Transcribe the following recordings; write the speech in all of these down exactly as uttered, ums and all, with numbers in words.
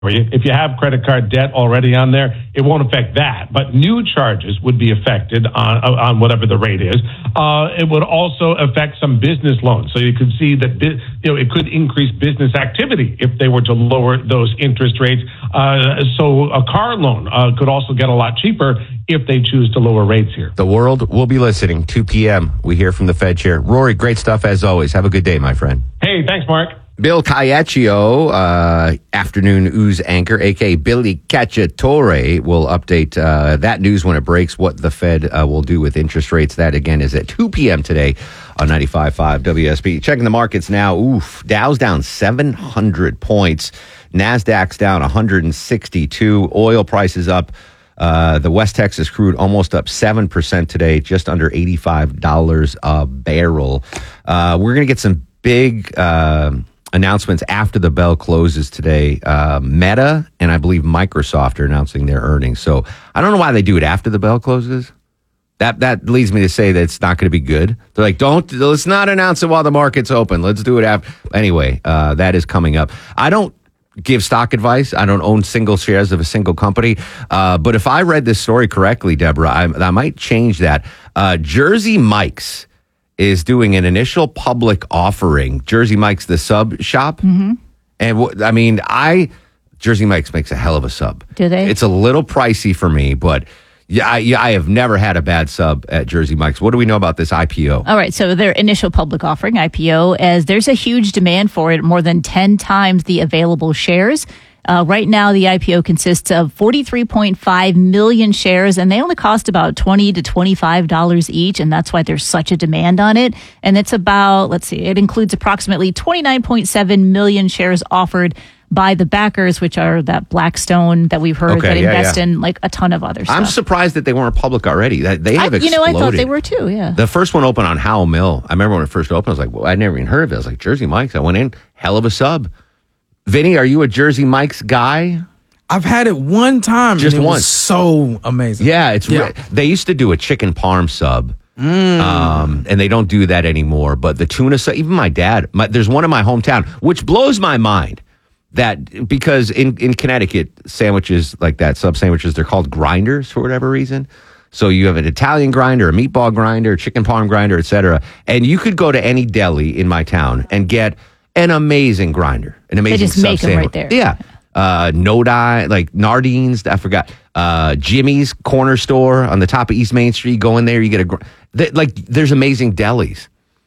If you have credit card debt already on there, it won't affect that. But new charges would be affected on on whatever the rate is. Uh, it would also affect some business loans. So you could see that you know it could increase business activity if they were to lower those interest rates. Uh, so a car loan uh, could also get a lot cheaper if they choose to lower rates here. The world will be listening. two p.m. We hear from the Fed chair. Rory, great stuff as always. Have a good day, my friend. Hey, thanks, Mark. Bill Caiaccio, uh, afternoon ooze anchor, a k a. Billy Cacciatore, will update uh, that news when it breaks, what the Fed uh, will do with interest rates. That, again, is at two p.m. today on ninety-five point five W S B. Checking the markets now. Oof. Dow's down seven hundred points. NASDAQ's down one hundred sixty-two. Oil prices up. Uh, the West Texas crude almost up seven percent today, just under eighty-five dollars a barrel. Uh, we're going to get some big... Uh, announcements after the bell closes today. Uh, Meta and I believe Microsoft are announcing their earnings. So I don't know why they do it after the bell closes. That that leads me to say that it's not going to be good. They're like, don't let's not announce it while the market's open. Let's do it after. Anyway, uh, that is coming up. I don't give stock advice. I don't own single shares of a single company. Uh, but if I read this story correctly, Deborah, I, I might change that. Uh, Jersey Mike's is doing an initial public offering. Jersey Mike's, the sub shop. Mm-hmm. And w- I mean, I, Jersey Mike's makes a hell of a sub. Do they? It's a little pricey for me, but yeah, I, yeah, I have never had a bad sub at Jersey Mike's. What do we know about this I P O? All right. So their initial public offering, I P O, as there's a huge demand for it, more than ten times the available shares. Uh, right now, the I P O consists of forty-three point five million shares, and they only cost about twenty to twenty-five dollars each, and that's why there's such a demand on it. And it's about, let's see, it includes approximately twenty-nine point seven million shares offered by the backers, which are that Blackstone that we've heard okay, that yeah, invest yeah. in like a ton of other stuff. I'm surprised that they weren't public already. That they have I, exploded. You know, I thought they were too, yeah. The first one opened on Howell Mill. I remember when it first opened, I was like, well, I'd never even heard of it. I was like, Jersey Mike's. I went in, hell of a sub. Vinny, are you a Jersey Mike's guy? I've had it one time. Just and it once. Was so amazing. Yeah, it's yeah. Re- they used to do a chicken parm sub, mm. um, and they don't do that anymore. But the tuna sub, even my dad, my, there's one in my hometown, which blows my mind. That because in, in Connecticut, sandwiches like that, sub sandwiches, they're called grinders for whatever reason. So you have an Italian grinder, a meatball grinder, chicken parm grinder, et cetera. And you could go to any deli in my town and get an amazing grinder, an amazing They just sub make them sandwich. right there. Yeah. Uh, Nodi, like Nardine's, I forgot. Uh, Jimmy's Corner Store on the top of East Main Street. Go in there, you get a, gr- th- like, there's amazing delis.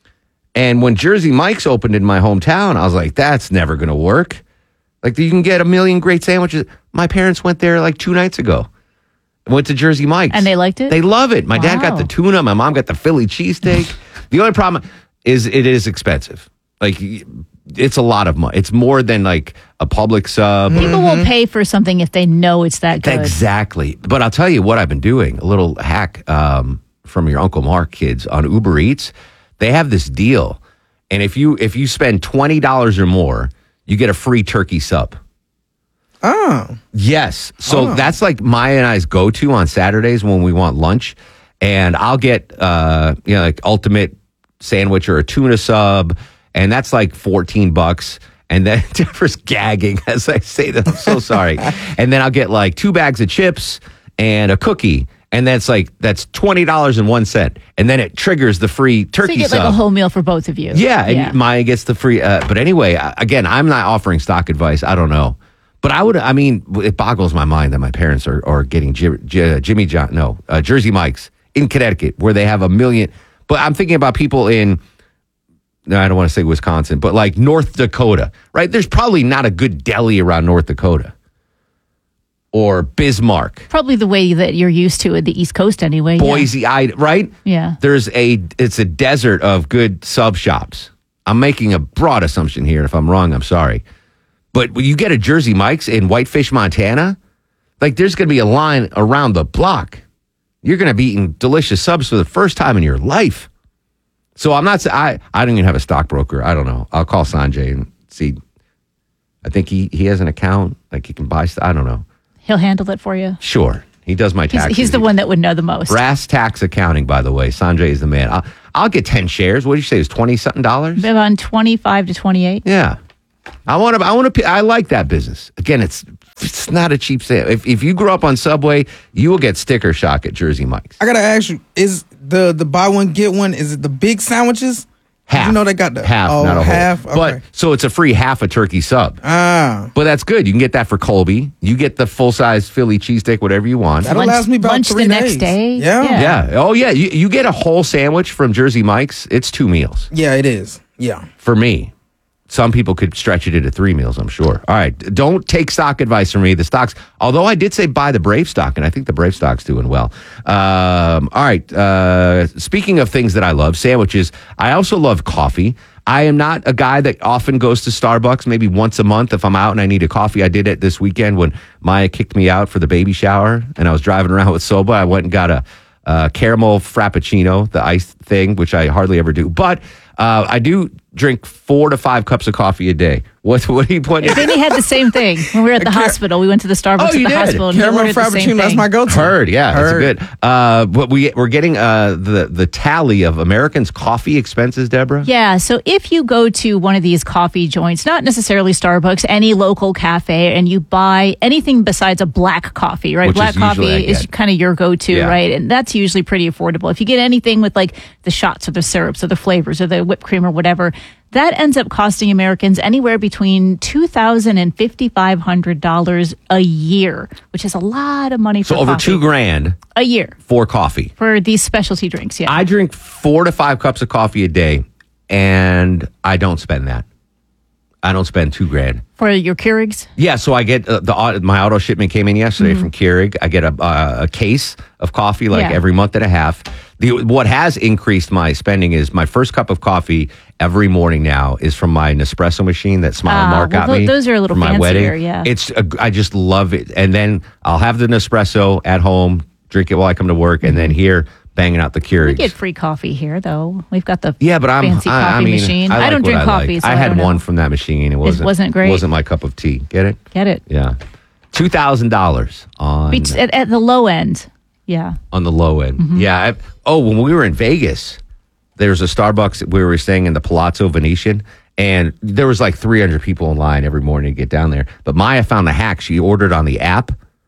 And when Jersey Mike's opened in my hometown, I was like, that's never going to work. Like, you can get a million great sandwiches. My parents went there like two nights ago. Went to Jersey Mike's. And they liked it? They love it. My Wow. dad got the tuna. My mom got the Philly cheesesteak. The only problem is it is expensive. Like, it's a lot of money. It's more than like a public sub. People mm-hmm. will pay for something if they know it's that good. Exactly. But I'll tell you what I've been doing. A little hack um, from your Uncle Mark kids on Uber Eats. They have this deal. And if you if you spend twenty dollars or more, you get a free turkey sub. Oh. Yes. So oh. that's like Maya and I's go-to on Saturdays when we want lunch. And I'll get, uh, you know, like ultimate sandwich or a tuna sub. And that's like fourteen bucks. And then Deborah's gagging as I say that. I'm so sorry. And then I'll get like two bags of chips and a cookie. And that's like, that's twenty dollars and one cent. And then it triggers the free turkey So you get sub. like a whole meal for both of you. Yeah. And Maya gets the free. Uh, but anyway, again, I'm not offering stock advice. I don't know. But I would, I mean, it boggles my mind that my parents are, are getting J- J- Jimmy John, no, uh, Jersey Mike's in Connecticut, where they have a million. But I'm thinking about people in, no, I don't want to say Wisconsin, but like North Dakota, right? There's probably not a good deli around North Dakota or Bismarck. Probably the way that you're used to at the East Coast anyway. Boise, yeah. I, right? Yeah. There's a, it's a desert of good sub shops. I'm making a broad assumption here. If I'm wrong, I'm sorry. But when you get a Jersey Mike's in Whitefish, Montana, like there's going to be a line around the block. You're going to be eating delicious subs for the first time in your life. So I'm not, I, I don't even have a stockbroker. I don't know. I'll call Sanjay and see. I think he, he has an account. Like he can buy stuff. I don't know. He'll handle it for you. Sure. He does my taxes. He's, he's the one that would know the most. Brass tax accounting, by the way. Sanjay is the man. I'll, I'll get ten shares. What did you say? It was twenty something dollars? Around twenty-five to twenty-eight. Yeah. I want to, I want to, I like that business. Again, it's it's not a cheap sale. If if you grew up on Subway, you will get sticker shock at Jersey Mike's. I gotta ask you: Is the the buy one get one? Is it the big sandwiches? Half. You know they got the half, oh, not a half. whole. Okay. But so it's a free half a turkey sub. Ah, But that's good. You can get that for Colby. You get the full size Philly cheesesteak, whatever you want. that'll Lunch- last me about lunch three the days. next day? Yeah. Yeah. yeah, Yeah. Oh yeah. You you get a whole sandwich from Jersey Mike's. It's two meals It is. Yeah. for me. Some people could stretch it into three meals, I'm sure. All right. Don't take stock advice from me. The stocks, although I did say buy the Brave stock, and I think the Brave stock's doing well. Um, all right. Uh, speaking of things that I love, sandwiches, I also love coffee. I am not a guy that often goes to Starbucks, maybe once a month if I'm out and I need a coffee. I did it this weekend when Maya kicked me out for the baby shower, and I was driving around with Soba. I went and got a uh, caramel frappuccino, the ice thing, which I hardly ever do. But uh, I do drink four to five cups of coffee a day. What what do you put? Vinny had the same thing when we were at the Car- hospital. We went to the Starbucks Oh, at you the did? hospital. And he Caramel ordered the same frappuccino. That's thing. my go-to. Heard, yeah, Heard. it's good. Uh, but we we're getting uh, the the tally of Americans' coffee expenses, Deborah. Yeah, so if you go to one of these coffee joints, not necessarily Starbucks, any local cafe, and you buy anything besides a black coffee, right? Which black is usually I coffee is get. kind of your go-to, Yeah. right? And that's usually pretty affordable. If you get anything with like the shots or the syrups or the flavors or the whipped cream or whatever, that ends up costing Americans anywhere between two thousand and fifty-five hundred dollars a year, which is a lot of money for So over coffee. two grand a year for coffee. for these specialty drinks. Yeah, I drink four to five cups of coffee a day, and I don't spend that. I don't spend two grand. for your Keurigs. Yeah, so I get uh, the au- my auto shipment came in yesterday from Keurig. I get a uh, a case of coffee like Yeah. every month and a half. The what has increased my spending is my first cup of coffee every morning now is from my Nespresso machine that Smile Ah, Mark well, got tho- me. those are a little for my fancier, wedding. yeah. It's a, I just love it, and then I'll have the Nespresso at home, drink it while I come to work, and then here banging out the Keurigs. We get free coffee here, though. We've got the Yeah, but I'm fancy I, coffee I mean, machine. I, I, like don't what drink I coffee, like. so I I had don't know. one from that machine. It wasn't wasn't great? Wasn't my cup of tea. Get it? Get it? Yeah, two thousand dollars on Be- At, at the low end. Yeah. on the low end. Mm-hmm. Yeah. I, oh, when we were in Vegas, there was a Starbucks. We were staying in the Palazzo Venetian, and there was like three hundred people in line every morning to get down there. But Maya found the hack. She ordered on the app,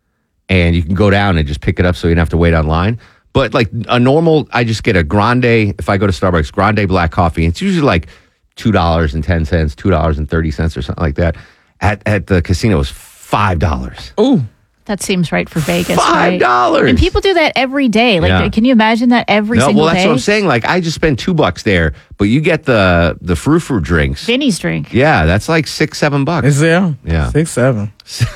and you can go down and just pick it up, so you don't have to wait online. But like a normal, I just get a grande. If I go to Starbucks, grande black coffee, it's usually like two dollars and ten cents, two dollars and thirty cents, or something like that. At at the casino, it was five dollars. Ooh. That seems right for Vegas. Five right? dollars. And people do that every day. Like, Yeah. can you imagine that every No, single well, that's day? what I'm saying. Like, I just spend two bucks there, but you get the the frou frou drinks. Vinny's drink. Yeah, that's like six, seven bucks. Is there? Yeah. Six, seven.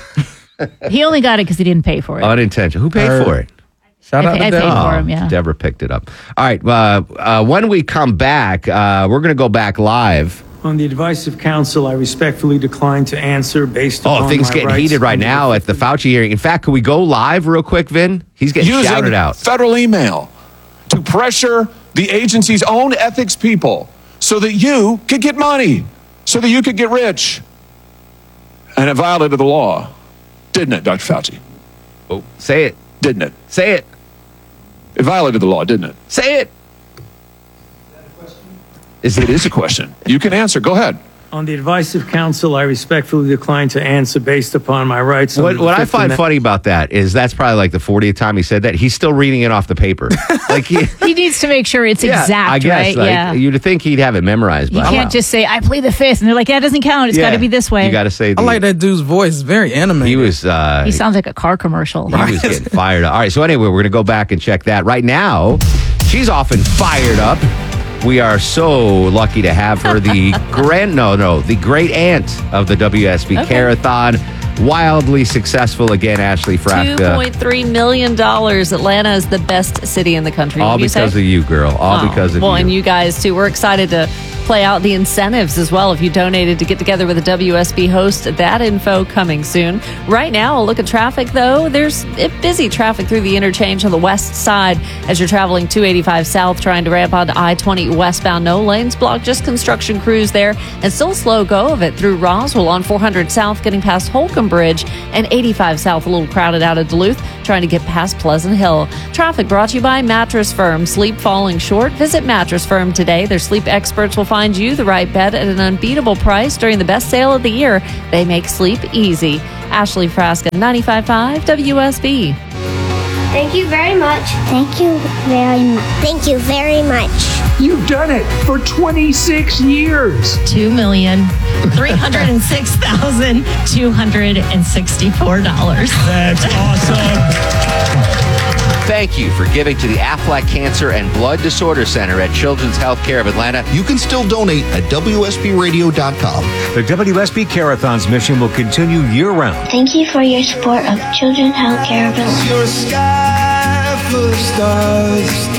He only got it because he didn't pay for it. Unintentional. Who paid Heard. for it? Shout I out pa- to I paid Deborah. for him, yeah. Deborah picked it up. All right. Uh, uh, when we come back, uh, we're going to go back live. On the advice of counsel, I respectfully decline to answer based Oh, upon things my getting rights heated right under the now at the Fauci hearing. In fact, can we go live real quick, Vin? He's getting using shouted out. federal email to pressure the agency's own ethics people so that you could get money, so that you could get rich. And it violated the law, didn't it, Doctor Fauci? Oh, say it. Didn't it? Say it. It violated the law, didn't it? Say it. Is It is a question. You can answer. Go ahead. On the advice of counsel, I respectfully decline to answer based upon my rights. What, under the what I Fifth find Amendment. funny about that is that's probably like the fortieth time he said that. He's still reading it off the paper. Like he, He needs to make sure it's yeah, exact, I guess. right? Like, yeah. You'd think he'd have it memorized. You by can't now. just say, I plead the fifth. And they're like, yeah, it doesn't count. It's got Yeah. to be this way. You got to say. The, I like that dude's voice. It's very animated. He was. Uh, He sounds like a car commercial. He was getting fired up. All right, so anyway, we're going to go back and check that. Right now, she's often fired up. We are so lucky to have her, the grand, no, no, the great aunt of the W S B Okay. Carathon. Wildly successful again, Ashley Two Frafka. point three million dollars. Atlanta is the best city in the country. All would you because say? of you, girl. All Oh, because of well, you. and you guys too. We're excited to play out the incentives as well. If you donated to get together with a W S B host, that info coming soon. Right now, a look at traffic though. There's busy traffic through the interchange on the west side as you're traveling two eighty-five south, trying to ramp onto I twenty westbound. No lanes blocked, just construction crews there, and still slow go of it through Roswell on four hundred south, getting past Holcomb Bridge, and eighty-five south, a little crowded out of Duluth, trying to get past Pleasant Hill. Traffic brought to you by Mattress Firm. Sleep falling short? Visit Mattress Firm today. Their sleep experts will find you the right bed at an unbeatable price during the best sale of the year. They make sleep easy. Ashley Frasca, ninety-five point five W S B. Thank you very much. Thank you very much. Thank you very much. You've done it for twenty-six years. two million three hundred six thousand two hundred sixty-four dollars. That's awesome. Thank you for giving to the Aflac Cancer and Blood Disorder Center at Children's Healthcare of Atlanta. You can still donate at W S B radio dot com. The W S B Care-a-thon's mission will continue year-round. Thank you for your support of Children's Healthcare of Atlanta. Your sky full of stars.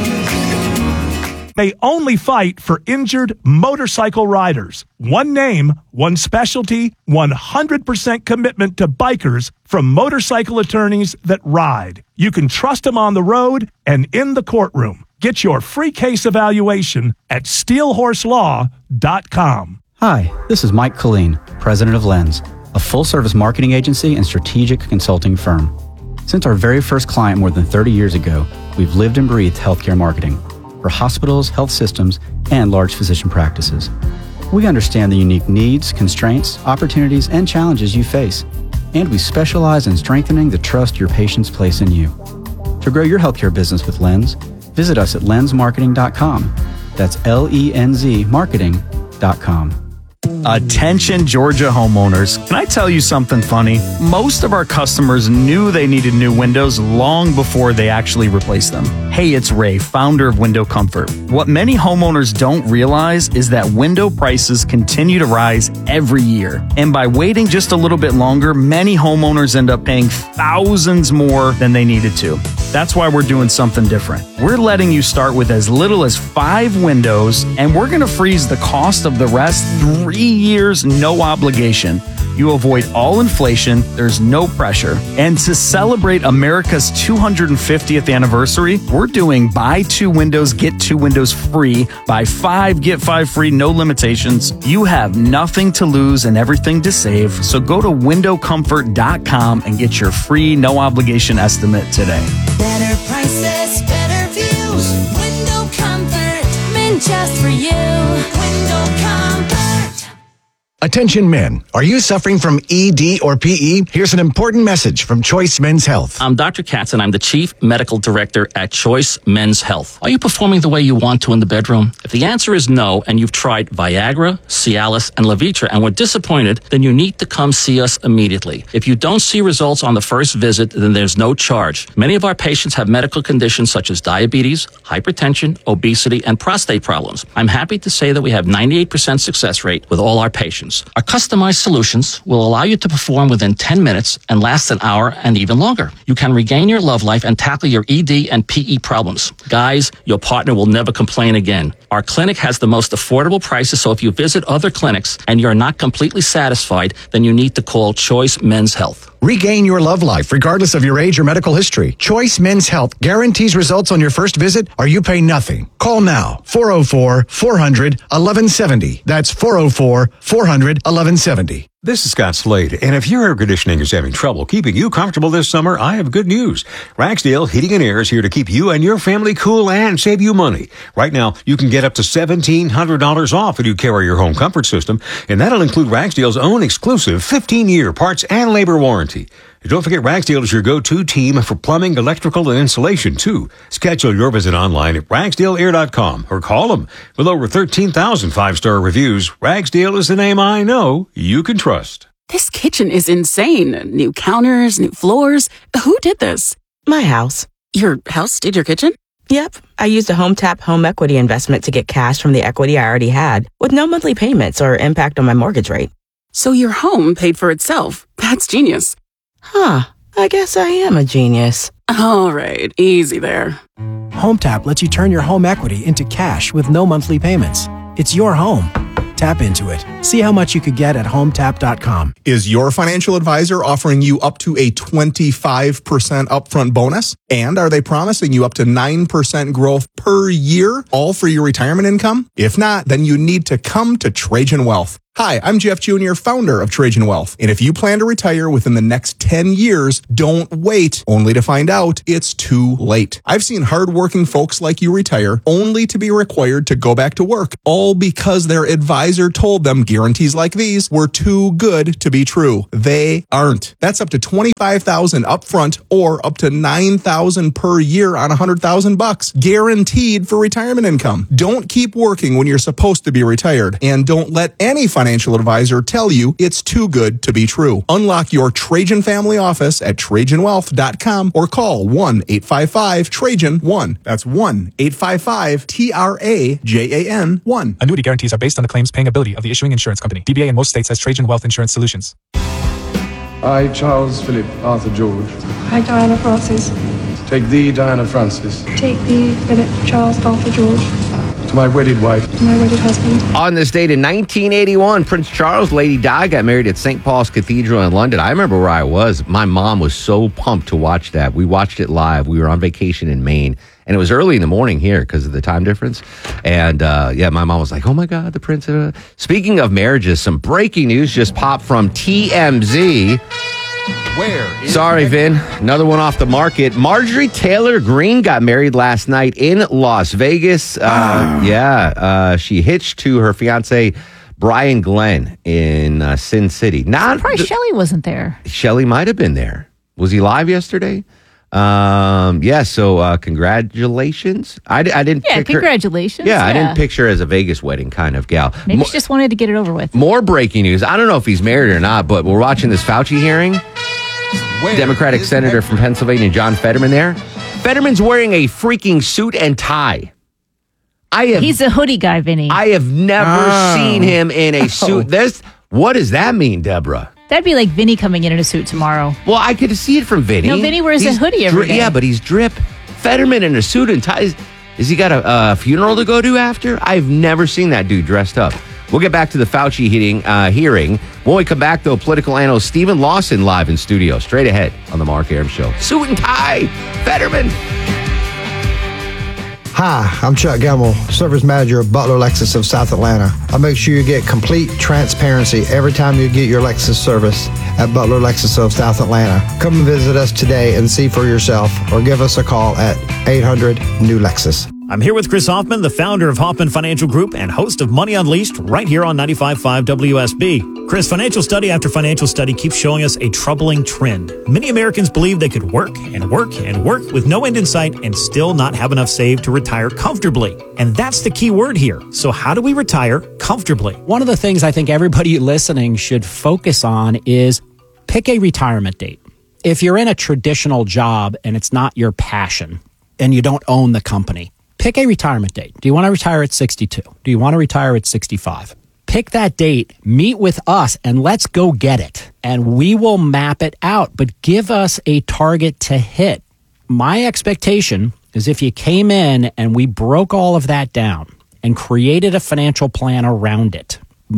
They only fight for injured motorcycle riders. One name, one specialty, one hundred percent commitment to bikers from motorcycle attorneys that ride. You can trust them on the road and in the courtroom. Get your free case evaluation at steel horse law dot com. Hi, this is Mike Colleen, president of Lens, a full-service marketing agency and strategic consulting firm. Since our very first client more than thirty years ago, we've lived and breathed healthcare marketing for hospitals, health systems, and large physician practices. We understand the unique needs, constraints, opportunities, and challenges you face, and we specialize in strengthening the trust your patients place in you. To grow your healthcare business with Lens, visit us at lens marketing dot com. That's L E N Z marketing dot com. Attention Georgia homeowners. Can I tell you something funny? Most of our customers knew they needed new windows long before they actually replaced them. Hey, it's Ray, founder of Window Comfort. What many homeowners don't realize is that window prices continue to rise every year. And by waiting just a little bit longer, many homeowners end up paying thousands more than they needed to. That's why we're doing something different. We're letting you start with as little as five windows, and we're going to freeze the cost of the rest three years, no obligation. You avoid all inflation, there's no pressure. And to celebrate America's two hundred fiftieth anniversary, we're doing buy two windows, get two windows free, buy five, get five free, no limitations. You have nothing to lose and everything to save, so go to window comfort dot com and get your free, no obligation estimate today. Better prices, better views, Window Comfort, meant just for you. Window Comfort. Attention men, are you suffering from E D or P E? Here's an important message from Choice Men's Health. I'm Doctor Katz and I'm the Chief Medical Director at Choice Men's Health. Are you performing the way you want to in the bedroom? If the answer is no and you've tried Viagra, Cialis, and Levitra and were disappointed, then you need to come see us immediately. If you don't see results on the first visit, then there's no charge. Many of our patients have medical conditions such as diabetes, hypertension, obesity, and prostate problems. I'm happy to say that we have ninety-eight percent success rate with all our patients. Our customized solutions will allow you to perform within ten minutes and last an hour and even longer. You can regain your love life and tackle your E D and P E problems. Guys, your partner will never complain again. Our clinic has the most affordable prices, so if you visit other clinics and you're not completely satisfied, then you need to call Choice Men's Health. Regain your love life regardless of your age or medical history. Choice Men's Health guarantees results on your first visit or you pay nothing. Call now, four oh four, four hundred, eleven seventy. That's four oh four, four hundred, eleven seventy. This is Scott Slade, and if your air conditioning is having trouble keeping you comfortable this summer, I have good news. Ragsdale Heating and Air is here to keep you and your family cool and save you money. Right now, you can get up to seventeen hundred dollars off when you carry your home comfort system, and that'll include Ragsdale's own exclusive fifteen-year parts and labor warranty. And don't forget, Ragsdale is your go-to team for plumbing, electrical, and insulation, too. Schedule your visit online at ragsdale air dot com or call them. With over thirteen thousand five-star reviews, Ragsdale is the name I know you can trust. This kitchen is insane. New counters, new floors. Who did this? My house. Your house did your kitchen? Yep. I used a HomeTap home equity investment to get cash from the equity I already had with no monthly payments or impact on my mortgage rate. So your home paid for itself. That's genius. Huh. I guess I am a genius. All right. Easy there. HomeTap lets you turn your home equity into cash with no monthly payments. It's your home. Tap into it. See how much you could get at home tap dot com. Is your financial advisor offering you up to a twenty-five percent upfront bonus? And are they promising you up to nine percent growth per year, all for your retirement income? If not, then you need to come to Trajan Wealth. Hi, I'm Jeff Junior, founder of Trajan Wealth. And if you plan to retire within the next ten years, don't wait only to find out it's too late. I've seen hardworking folks like you retire only to be required to go back to work, all because their advisor told them guarantees like these were too good to be true. They aren't. That's up to twenty-five thousand dollars upfront or up to nine thousand dollars per year on one hundred thousand bucks, guaranteed for retirement income. Don't keep working when you're supposed to be retired, and don't let any financial financial advisor tell you it's too good to be true. Unlock your Trajan family office at Trajan Wealth dot com or call one eight five five Trajan one. That's one eight five five T R A J A N one. Annuity guarantees are based on the claims paying ability of the issuing insurance company. D B A in most states has Trajan Wealth Insurance Solutions. I, Charles Philip Arthur George. I, Diana Francis. Take thee, Diana Francis. Take thee, Philip Charles Arthur George. To my wedded wife. To my wedded husband. On this date in nineteen eighty-one, Prince Charles, Lady Di got married at Saint Paul's Cathedral in London. I remember where I was. My mom was so pumped to watch that. We watched it live. We were on vacation in Maine, and it was early in the morning here because of the time difference. And uh, yeah, my mom was like, oh my God, the prince. Uh. Speaking of marriages, some breaking news just popped from T M Z. Where? Sorry, Vin. Another one off the market. Marjorie Taylor Greene got married last night in Las Vegas. Uh, yeah, uh, she hitched to her fiance, Brian Glenn, in uh, Sin City. Not Surprised th- Shelley wasn't there. Shelley might have been there. Was he live yesterday? Um, yeah, so uh, congratulations. I, I didn't Yeah, pick congratulations. Her, yeah, yeah, I didn't picture her as a Vegas wedding kind of gal. Maybe Mo- she just wanted to get it over with. More breaking news. I don't know if he's married or not, but we're watching this Fauci hearing. Where Democratic Senator from Pennsylvania, John Fetterman there. Fetterman's wearing a freaking suit and tie. I have, He's a hoodie guy, Vinny. I have never Oh. seen him in a suit. This, what does that mean, Deborah? That'd be like Vinny coming in in a suit tomorrow. Well, I could see it from Vinny. No, Vinny wears He's a hoodie every dri- day. Yeah, but he's drip. Fetterman in a suit and tie. Is, is he got a, a funeral to go to after? I've never seen that dude dressed up. We'll get back to the Fauci hearing. Uh, hearing. When we come back, though, political analyst Stephen Lawson live in studio. Straight ahead on the Mark Arum Show. Suit and tie. Fetterman. Hi, I'm Chuck Gemmel, Service Manager of Butler Lexus of South Atlanta. I make sure you get complete transparency every time you get your Lexus service at Butler Lexus of South Atlanta. Come and visit us today and see for yourself, or give us a call at eight hundred new Lexus. I'm here with Chris Hoffman, the founder of Hoffman Financial Group and host of Money Unleashed, right here on ninety-five point five W S B. Chris, financial study after financial study keeps showing us a troubling trend. Many Americans believe they could work and work and work with no end in sight and still not have enough saved to retire comfortably. And that's the key word here. So how do we retire comfortably? One of the things I think everybody listening should focus on is pick a retirement date. If you're in a traditional job and it's not your passion and you don't own the company, pick a retirement date. Do you want to retire at sixty-two? Do you want to retire at sixty-five? Pick that date, meet with us, and let's go get it. And we will map it out, but give us a target to hit. My expectation is if you came in and we broke all of that down and created a financial plan around it,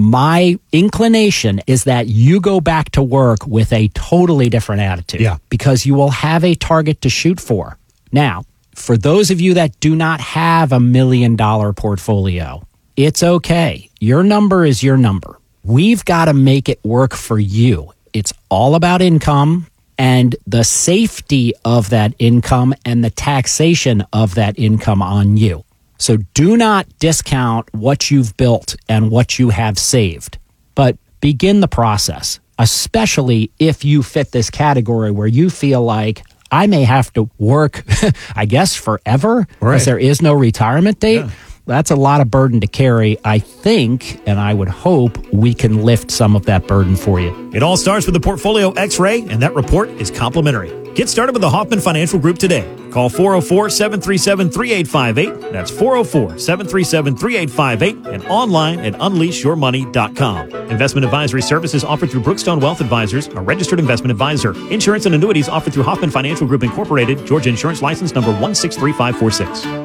my inclination is that you go back to work with a totally different attitude. Yeah. Because you will have a target to shoot for. Now, for those of you that do not have a million dollar portfolio, it's okay. Your number is your number. We've got to make it work for you. It's all about income and the safety of that income and the taxation of that income on you. So do not discount what you've built and what you have saved, but begin the process, especially if you fit this category where you feel like I may have to work, I guess, forever because Right. there is no retirement date. Yeah. That's a lot of burden to carry. I think, and I would hope, we can lift some of that burden for you. It all starts with the Portfolio X-ray, and that report is complimentary. Get started with the Hoffman Financial Group today. Call four oh four, seven three seven, three eight five eight. That's four oh four, seven three seven, three eight five eight and online at unleash your money dot com. Investment advisory services offered through Brookstone Wealth Advisors, a registered investment advisor. Insurance and annuities offered through Hoffman Financial Group Incorporated, Georgia Insurance License number one six three five four six.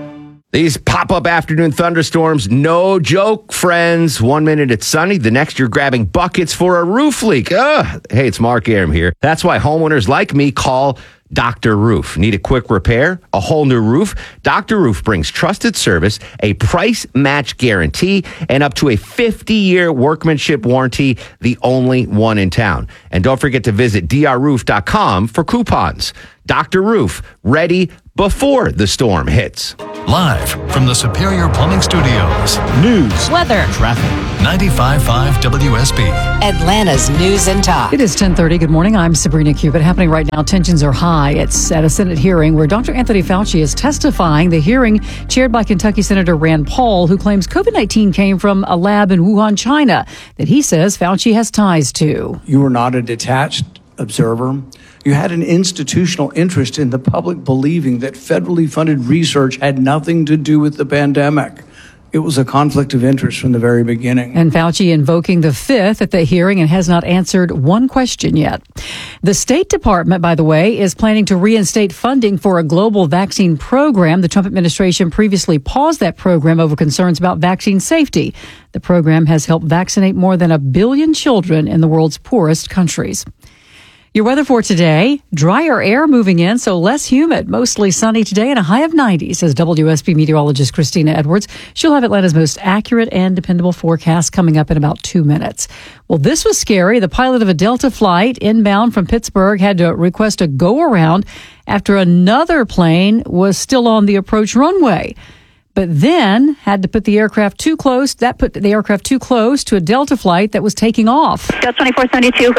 These pop-up afternoon thunderstorms, no joke, friends. One minute it's sunny, the next you're grabbing buckets for a roof leak. Ugh. Hey, it's Mark Aram here. That's why homeowners like me call Doctor Roof. Need a quick repair? A whole new roof? Doctor Roof brings trusted service, a price match guarantee, and up to a fifty-year workmanship warranty, the only one in town. And don't forget to visit d r roof dot com for coupons. Doctor Roof, ready before the storm hits. Live from the Superior Plumbing Studios. News, weather, traffic. ninety-five point five W S B. Atlanta's News and Talk. It is ten thirty. Good morning. I'm Sabrina Cubitt. Happening right now, tensions are high. It's at a Senate hearing where Doctor Anthony Fauci is testifying. The hearing chaired by Kentucky Senator Rand Paul, who claims COVID nineteen came from a lab in Wuhan, China, that he says Fauci has ties to. You were not a detached observer. You had an institutional interest in the public believing that federally funded research had nothing to do with the pandemic. It was a conflict of interest from the very beginning. And Fauci invoking the fifth at the hearing and has not answered one question yet. The State Department, by the way, is planning to reinstate funding for a global vaccine program. The Trump administration previously paused that program over concerns about vaccine safety. The program has helped vaccinate more than a billion children in the world's poorest countries. Your weather for today, drier air moving in, so less humid. Mostly sunny today and a high of ninety, says W S B meteorologist Christina Edwards. She'll have Atlanta's most accurate and dependable forecast coming up in about two minutes. Well, this was scary. The pilot of a Delta flight inbound from Pittsburgh had to request a go-around after another plane was still on the approach runway. But then had to put the aircraft too close. That put the aircraft too close to a Delta flight that was taking off. Delta twenty-four seventy-two.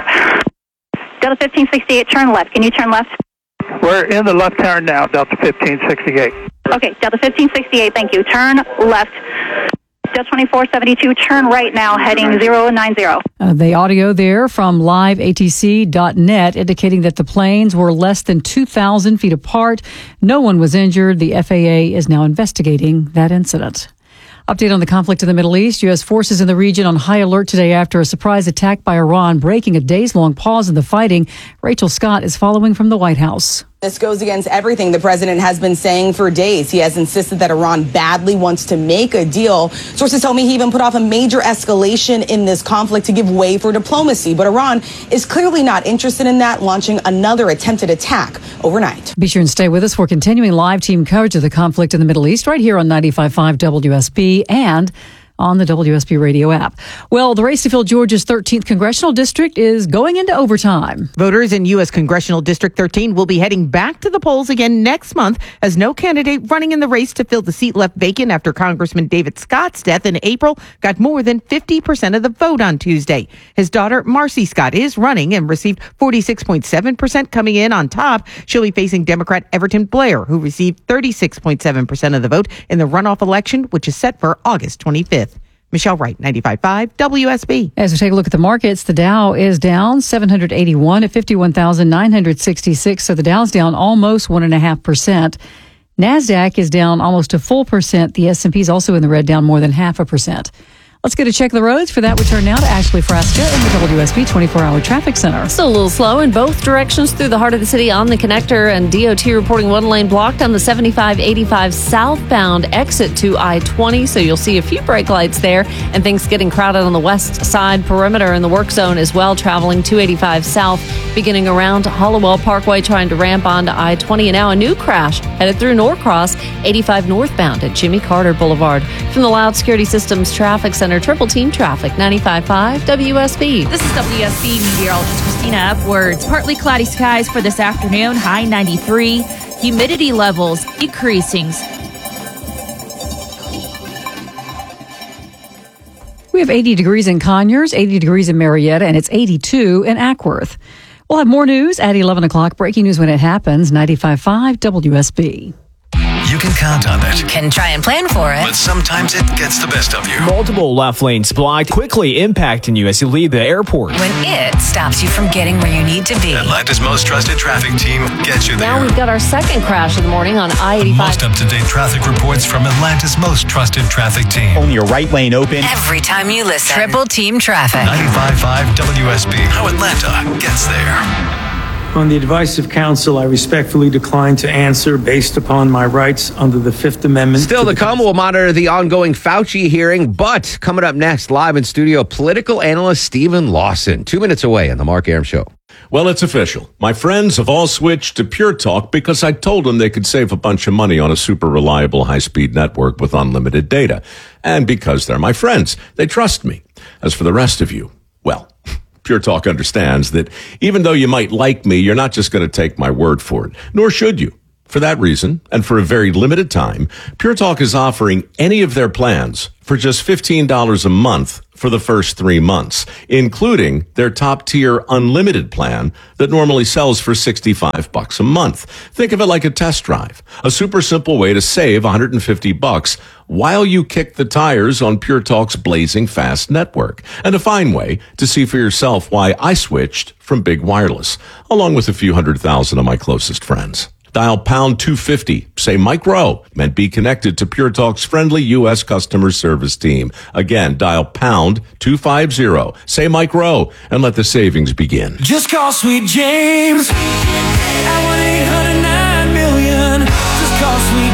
Delta fifteen sixty-eight, turn left. Can you turn left? We're in the left turn now, Delta fifteen sixty-eight. Okay, Delta fifteen sixty-eight, thank you. Turn left. Delta twenty-four seventy-two, turn right now, heading zero nine zero. Uh, the audio there from live A T C dot net indicating that the planes were less than two thousand feet apart. No one was injured. The F A A is now investigating that incident. Update on the conflict in the Middle East. U S forces in the region on high alert today after a surprise attack by Iran, breaking a days-long pause in the fighting. Rachel Scott is following from the White House. This goes against everything the president has been saying for days. He has insisted that Iran badly wants to make a deal. Sources tell me he even put off a major escalation in this conflict to give way for diplomacy. But Iran is clearly not interested in that, launching another attempted attack overnight. Be sure and stay with us for continuing live team coverage of the conflict in the Middle East right here on ninety-five point five W S B and on the W S B radio app. Well, the race to fill Georgia's thirteenth congressional district is going into overtime. Voters in U S Congressional District thirteen will be heading back to the polls again next month as no candidate running in the race to fill the seat left vacant after Congressman David Scott's death in April got more than fifty percent of the vote on Tuesday. His daughter, Marcy Scott, is running and received forty-six point seven percent coming in on top. She'll be facing Democrat Everton Blair, who received thirty-six point seven percent of the vote in the runoff election, which is set for August twenty-fifth. Michelle Wright, ninety-five point five W S B. As we take a look at the markets, the Dow is down seven hundred eighty-one at fifty-one thousand nine hundred sixty-six. So the Dow's down almost one and a half percent. NASDAQ is down almost a full percent. The S and P is also in the red, down more than half a percent. Let's get a check of the roads. For that, we turn now to Ashley Frasca in the W S B twenty-four hour traffic center. Still a little slow in both directions through the heart of the city on the connector, and D O T reporting one lane blocked on the seventy-five eighty-five southbound exit to I twenty. So you'll see a few brake lights there, and things getting crowded on the west side perimeter in the work zone as well, traveling two eighty-five south, beginning around Hollowell Parkway, trying to ramp onto I twenty. And now a new crash headed through Norcross, eighty-five northbound at Jimmy Carter Boulevard. From the Loud Security Systems Traffic Center, Triple Team Traffic, ninety-five point five W S B. This is W S B meteorologist Christina Edwards. Partly cloudy skies for this afternoon, high ninety-three. Humidity levels decreasing. We have eighty degrees in Conyers, eighty degrees in Marietta, and it's eighty-two in Ackworth. We'll have more news at eleven o'clock. Breaking news when it happens, ninety-five point five W S B. You can count on it. You can try and plan for it. But sometimes it gets the best of you. Multiple left lanes blocked, quickly impacting you as you leave the airport. When it stops you from getting where you need to be. Atlanta's most trusted traffic team gets you there. Now we've got our second crash of the morning on I eighty-five. Most up-to-date traffic reports from Atlanta's most trusted traffic team. Only your right lane open. Every time you listen. Triple Team Traffic. ninety-five point five W S B. How Atlanta gets there. On the advice of counsel, I respectfully decline to answer based upon my rights under the Fifth Amendment. Still to come, we'll monitor the ongoing Fauci hearing, but coming up next, live in studio, political analyst Stephen Lawson. Two minutes away on The Mark Arum Show. Well, it's official. My friends have all switched to Pure Talk because I told them they could save a bunch of money on a super reliable high-speed network with unlimited data. And because they're my friends, they trust me. As for the rest of you, well, Pure Talk understands that even though you might like me, you're not just going to take my word for it, nor should you. For that reason, and for a very limited time, Pure Talk is offering any of their plans for just fifteen dollars a month for the first three months, including their top-tier unlimited plan that normally sells for sixty-five bucks a month. Think of it like a test drive, a super simple way to save one hundred fifty bucks while you kick the tires on Pure Talk's blazing fast network, and a fine way to see for yourself why I switched from Big Wireless, along with a few hundred thousand of my closest friends. Dial pound two fifty, say Mike Rowe, and be connected to Pure Talk's friendly U S customer service team. Again, dial pound two fifty, say Mike Rowe, and let the savings begin. Just call Sweet James at one eight hundred nine million. Just call Sweet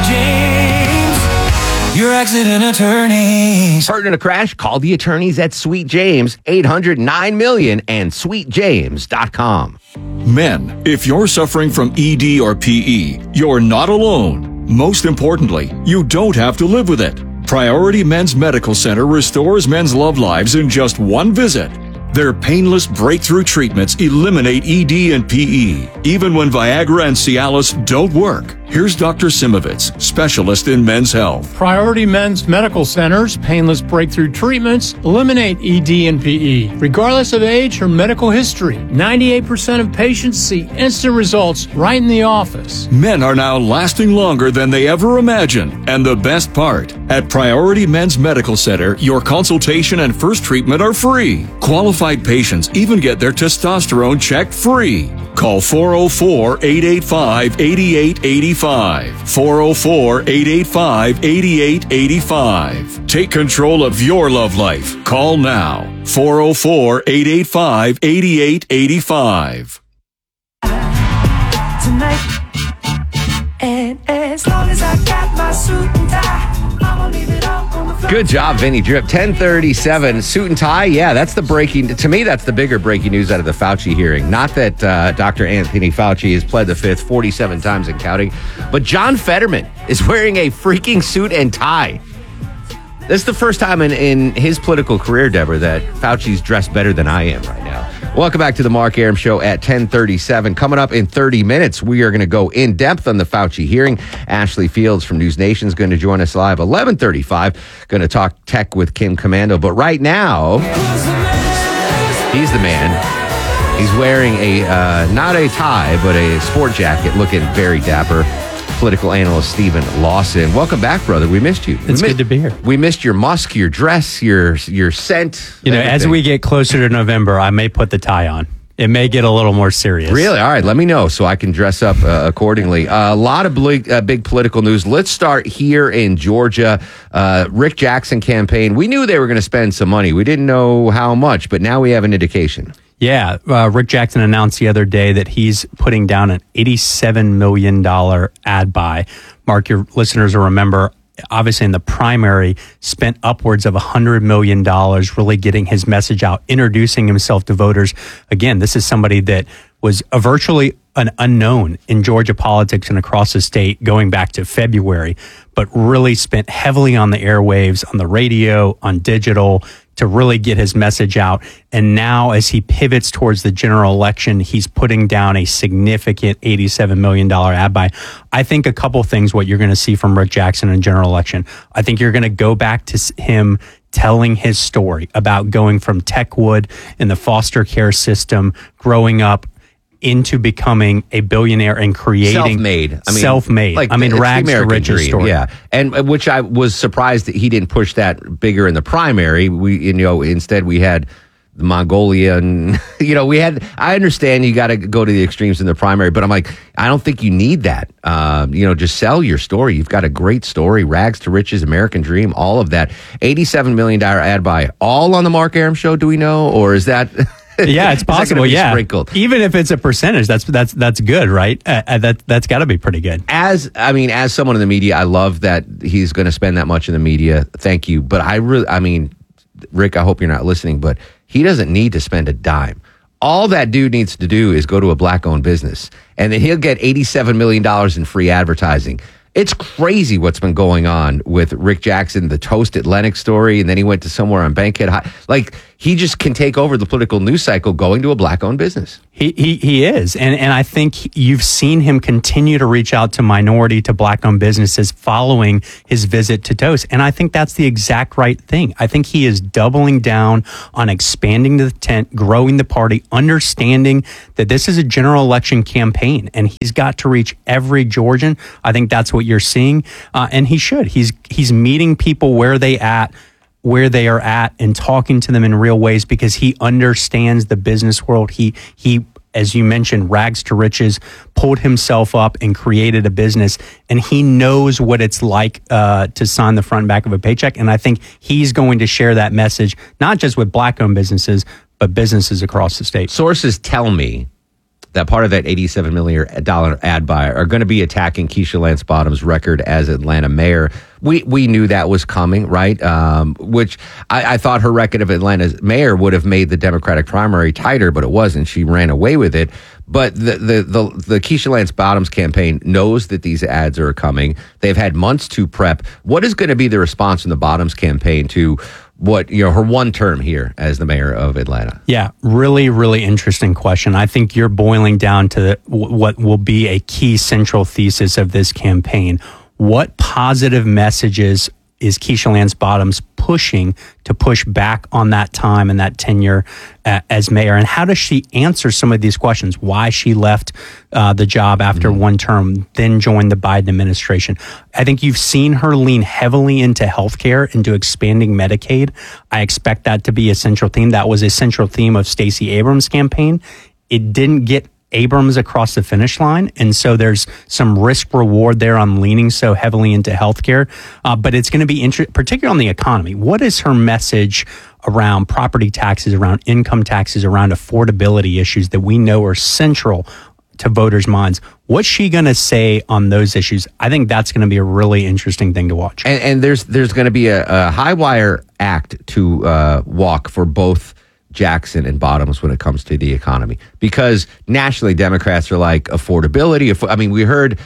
James, your accident attorneys. Hurt in a crash? Call the attorneys at Sweet James, eight hundred nine million and sweet james dot com. Men, if you're suffering from E D or P E, you're not alone. Most importantly, you don't have to live with it. Priority Men's Medical Center restores men's love lives in just one visit. Their painless breakthrough treatments eliminate E D and P E, even when Viagra and Cialis don't work. Here's Doctor Simovitz, specialist in men's health. Priority Men's Medical Center's painless breakthrough treatments eliminate E D and P E, regardless of age or medical history. ninety-eight percent of patients see instant results right in the office. Men are now lasting longer than they ever imagined. And the best part, at Priority Men's Medical Center, your consultation and first treatment are free. Qualified patients even get their testosterone checked free. Call four oh four, eight eight five, eight eight eight five. four oh four, eight eight five, eight eight eight five. Take control of your love life. Call now. four oh four, eight eight five, eight eight eight five. Tonight, and as long as I got my suit and tie, I'ma leave it all on the floor. Good job, Vinny Drip. ten thirty-seven, suit and tie. Yeah, that's the breaking, to me, that's the bigger breaking news out of the Fauci hearing. Not that uh, Doctor Anthony Fauci has pled the fifth forty-seven times and counting, but John Fetterman is wearing a freaking suit and tie. This is the first time in, in his political career, Deborah, that Fauci's dressed better than I am right now. Welcome back to the Mark Arum Show at ten thirty-seven. Coming up in thirty minutes, we are going to go in depth on the Fauci hearing. Ashley Fields from News Nation is going to join us live. eleven thirty-five, going to talk tech with Kim Commando. But right now, he's the man. He's wearing a, uh, not a tie, but a sport jacket, looking very dapper. Political analyst Stephen Lawson. Welcome back, brother. We missed you. It's we good to be here. We missed your musk, your dress, your your scent. You know, everything. As we get closer to November, I may put the tie on. It may get a little more serious. Really? All right. Let me know so I can dress up uh, accordingly. Uh, a lot of big, uh, big political news. Let's start here in Georgia. Uh, Rick Jackson campaign. We knew they were going to spend some money. We didn't know how much, but now we have an indication. Yeah, uh, Rick Jackson announced the other day that he's putting down an eighty-seven million dollars ad buy. Mark, your listeners will remember, obviously in the primary, spent upwards of one hundred million dollars really getting his message out, introducing himself to voters. Again, this is somebody that was a virtually an unknown in Georgia politics and across the state going back to February, but really spent heavily on the airwaves, on the radio, on digital, to really get his message out. And now as he pivots towards the general election, he's putting down a significant eighty-seven million dollars ad buy. I think a couple things what you're going to see from Rick Jackson in general election. I think you're going to go back to him telling his story about going from Techwood in the foster care system, growing up into becoming a billionaire and creating self-made. I mean, self-made. Like, I mean, rags to riches story. Yeah, and which I was surprised that he didn't push that bigger in the primary. We, you know, instead we had the Mongolia, and you know, we had. I understand you got to go to the extremes in the primary, but I'm like, I don't think you need that. Uh, you know, just sell your story. You've got a great story, rags to riches, American dream, all of that. eighty-seven million dollars ad buy, all on the Mark Arum Show. Do we know, or is that? Yeah, it's possible. Yeah, sprinkled. Even if it's a percentage, that's that's that's good, right? Uh, that that's got to be pretty good. As I mean, as someone in the media, I love that he's going to spend that much in the media. Thank you, but I really, I mean, Rick, I hope you're not listening, but he doesn't need to spend a dime. All that dude needs to do is go to a black-owned business, and then he'll get eighty-seven million dollars in free advertising. It's crazy what's been going on with Rick Jackson, the Toast at Lennox story, and then he went to somewhere on Bankhead High. Like, he just can take over the political news cycle going to a black-owned business. He, he he is, and and I think you've seen him continue to reach out to minority, to black-owned businesses following his visit to Toast, and I think that's the exact right thing. I think he is doubling down on expanding the tent, growing the party, understanding that this is a general election campaign, and he's got to reach every Georgian. I think that's what you're seeing, uh, and he should. He's he's meeting people where they at. where they are at and talking to them in real ways because he understands the business world. He, he, as you mentioned, rags to riches, pulled himself up and created a business, and he knows what it's like uh, to sign the front and back of a paycheck. And I think he's going to share that message, not just with black-owned businesses, but businesses across the state. Sources tell me that part of that eighty-seven million dollars ad buy are going to be attacking Keisha Lance Bottoms' record as Atlanta mayor. We we knew that was coming, right? Um, which I, I thought her record of Atlanta's mayor would have made the Democratic primary tighter, but it wasn't. She ran away with it. But the the the, the Keisha Lance Bottoms campaign knows that these ads are coming. They've had months to prep. What is going to be the response from the Bottoms campaign to what, you know, her one term here as the mayor of Atlanta? Yeah, really, really interesting question. I think you're boiling down to the, what will be a key central thesis of this campaign. What positive messages is Keisha Lance Bottoms pushing to push back on that time and that tenure uh, as mayor? And how does she answer some of these questions? Why she left uh, the job after mm-hmm. one term, then joined the Biden administration? I think you've seen her lean heavily into healthcare, into expanding Medicaid. I expect that to be a central theme. That was a central theme of Stacey Abrams' campaign. It didn't get Abrams across the finish line. And so there's some risk reward there on leaning so heavily into healthcare. Uh, but it's going to be interesting, particularly on the economy. What is her message around property taxes, around income taxes, around affordability issues that we know are central to voters' minds? What's she going to say on those issues? I think that's going to be a really interesting thing to watch. And, and there's there's going to be a, a high wire act to uh, walk for both Jackson and Bottoms when it comes to the economy, because nationally Democrats are like affordability. I mean, we heard,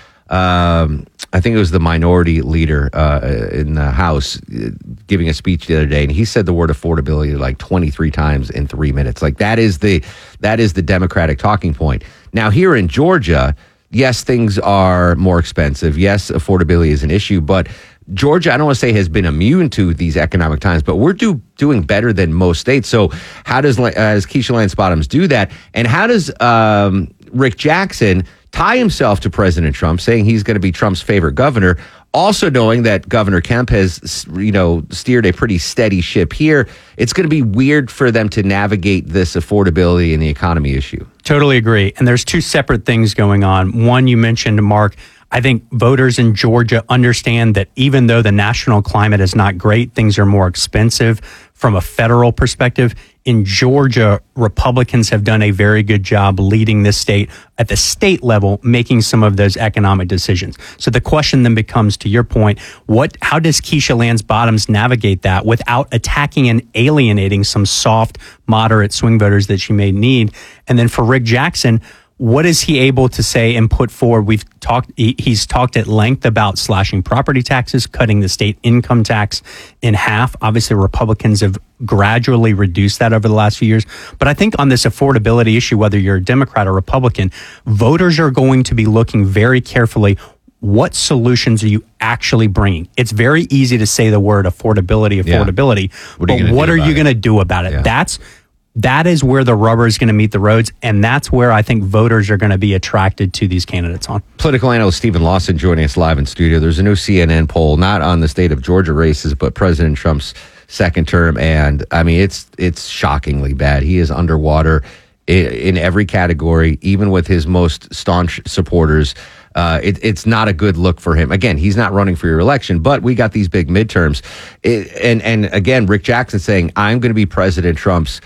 um, I think it was the minority leader uh, in the House uh, giving a speech the other day, and he said the word affordability like twenty-three times in three minutes. Like that is the that is the Democratic talking point. Now here in Georgia, yes, things are more expensive. Yes, affordability is an issue, but Georgia, I don't want to say has been immune to these economic times, but we're do, doing better than most states. So how does, uh, does Keisha Lance Bottoms do that? And how does um, Rick Jackson tie himself to President Trump, saying he's going to be Trump's favorite governor, also knowing that Governor Kemp has, you know, steered a pretty steady ship here? It's going to be weird for them to navigate this affordability and the economy issue. Totally agree. And there's two separate things going on. One, you mentioned, Mark, I think voters in Georgia understand that even though the national climate is not great, things are more expensive from a federal perspective. In Georgia, Republicans have done a very good job leading this state at the state level, making some of those economic decisions. So the question then becomes, to your point, what? How does Keisha Lance Bottoms navigate that without attacking and alienating some soft, moderate swing voters that she may need? And then for Rick Jackson, what is he able to say and put forward? We've talked, he, he's talked at length about slashing property taxes, cutting the state income tax in half. Obviously, Republicans have gradually reduced that over the last few years. But I think on this affordability issue, whether you're a Democrat or Republican, voters are going to be looking very carefully. What solutions are you actually bringing? It's very easy to say the word affordability, affordability, yeah. what but what are you going to do about it? Yeah. That's That is where the rubber is going to meet the roads, and that's where I think voters are going to be attracted to these candidates on. Political analyst Stephen Lawson joining us live in studio. There's a new C N N poll, not on the state of Georgia races, but President Trump's second term, and I mean, it's it's shockingly bad. He is underwater in, in every category, even with his most staunch supporters. Uh, it, it's not a good look for him. Again, he's not running for your election, but we got these big midterms. It, and, and again, Rick Jackson saying, I'm going to be President Trump's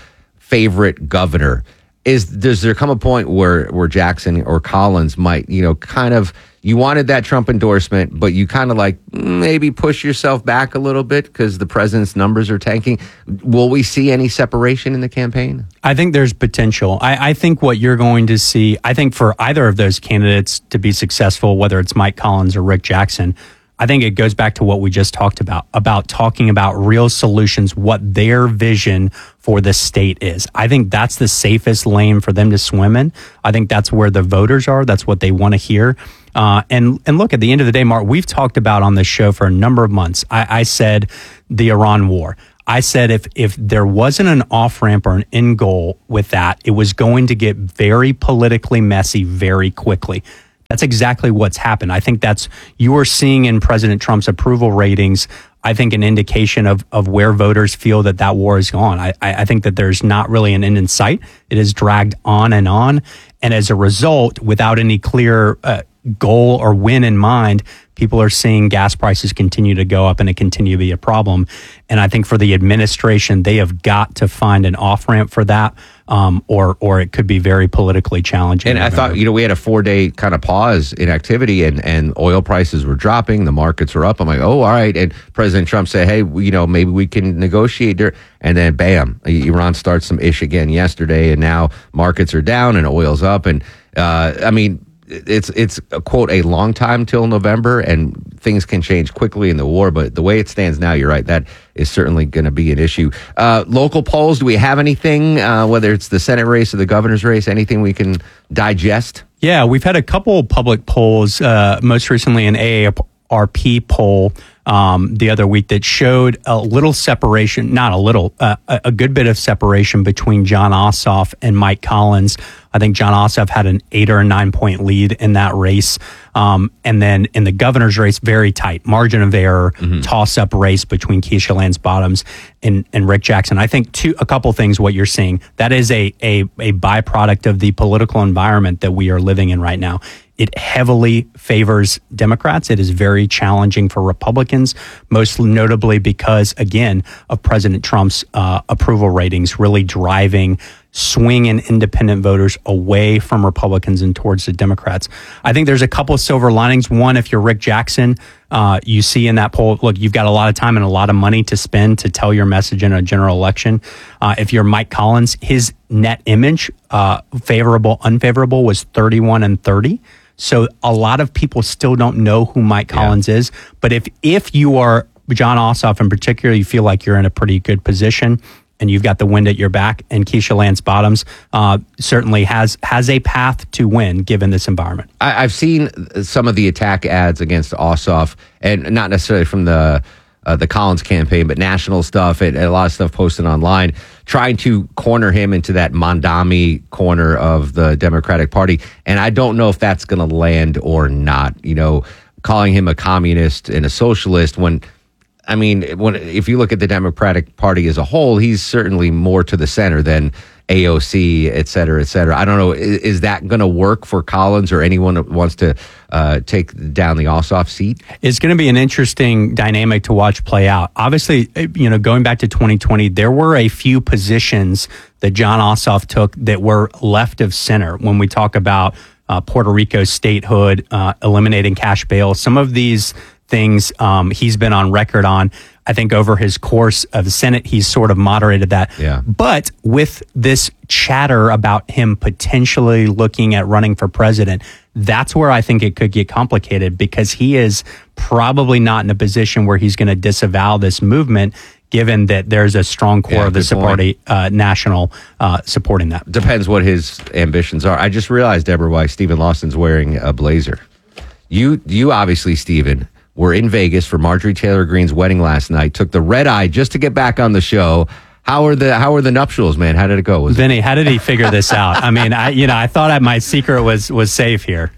favorite governor. Is does there come a point where where Jackson or Collins might, you know, kind of, you wanted that Trump endorsement, but you kind of like maybe push yourself back a little bit because the president's numbers are tanking? Will we see any separation in the campaign? I think there's potential. I, I think what you're going to see, I think for either of those candidates to be successful, whether it's Mike Collins or Rick Jackson, I think it goes back to what we just talked about, about talking about real solutions, what their vision for the state is. I think that's the safest lane for them to swim in. I think that's where the voters are. That's what they want to hear. Uh, and, and look, at the end of the day, Mark, we've talked about on this show for a number of months. I, I said the Iran war. I said if if there wasn't an off-ramp or an end goal with that, it was going to get very politically messy very quickly. That's exactly what's happened. I think that's, you are seeing in President Trump's approval ratings, I think an indication of, of where voters feel that that war is gone. I, I think that there's not really an end in sight. It is dragged on and on. And as a result, without any clear uh, goal or win in mind, people are seeing gas prices continue to go up and it continue to be a problem. And I think for the administration, they have got to find an off-ramp for that, um, or or it could be very politically challenging. And I thought, you know, we had a four-day kind of pause in activity, and, and oil prices were dropping, the markets were up. I'm like, oh, all right. And President Trump said, hey, you know, maybe we can negotiate there. And then, bam, Iran starts some ish again yesterday, and now markets are down and oil's up. And, uh, I mean, It's, it's a, quote, a long time till November, and things can change quickly in the war. But the way it stands now, you're right, that is certainly going to be an issue. Uh, local polls, do we have anything, uh, whether it's the Senate race or the governor's race, anything we can digest? Yeah, we've had a couple public polls, uh, most recently an A A R P poll um, the other week that showed a little separation, not a little, uh, a good bit of separation between Jon Ossoff and Mike Collins. I think Jon Ossoff had an eight or a nine point lead in that race. Um, and then in the governor's race, very tight margin of error, mm-hmm. toss up race between Keisha Lance Bottoms and, and Rick Jackson. I think two, a couple things, what you're seeing, that is a, a, a byproduct of the political environment that we are living in right now. It heavily favors Democrats. It is very challenging for Republicans, most notably because, again, of President Trump's uh, approval ratings really driving swinging independent voters away from Republicans and towards the Democrats. I think there's a couple of silver linings. One, if you're Rick Jackson, uh, you see in that poll, look, you've got a lot of time and a lot of money to spend to tell your message in a general election. Uh, if you're Mike Collins, his net image, uh, favorable, unfavorable, was thirty-one and thirty. So a lot of people still don't know who Mike Collins yeah. is. But if if you are Jon Ossoff in particular, you feel like you're in a pretty good position and you've got the wind at your back, and Keisha Lance Bottoms uh, certainly has has a path to win given this environment. I, I've seen some of the attack ads against Ossoff, and not necessarily from the uh, the Collins campaign, but national stuff and, and a lot of stuff posted online, trying to corner him into that Mondami corner of the Democratic Party. And I don't know if that's going to land or not, you know, calling him a communist and a socialist when, I mean, when if you look at the Democratic Party as a whole, he's certainly more to the center than A O C, et cetera, et cetera. I don't know. Is, is that going to work for Collins or anyone that wants to uh, take down the Ossoff seat? It's going to be an interesting dynamic to watch play out. Obviously, you know, going back to twenty twenty, there were a few positions that Jon Ossoff took that were left of center when we talk about uh, Puerto Rico's statehood, uh, eliminating cash bail. Some of these things um, he's been on record on. I think over his course of the Senate, he's sort of moderated that. Yeah. But with this chatter about him potentially looking at running for president, that's where I think it could get complicated, because he is probably not in a position where he's going to disavow this movement, given that there's a strong core yeah, of the supporting, uh, national uh, supporting that. Depends what his ambitions are. I just realized, Deborah, why Stephen Lawson's wearing a blazer. You, you obviously, Stephen, were in Vegas for Marjorie Taylor Greene's wedding last night. Took the red eye just to get back on the show. How are the How are the nuptials, man? How did it go? Was Vinny, it- how did he figure this out? I mean, I you know, I thought I, my secret was was safe here.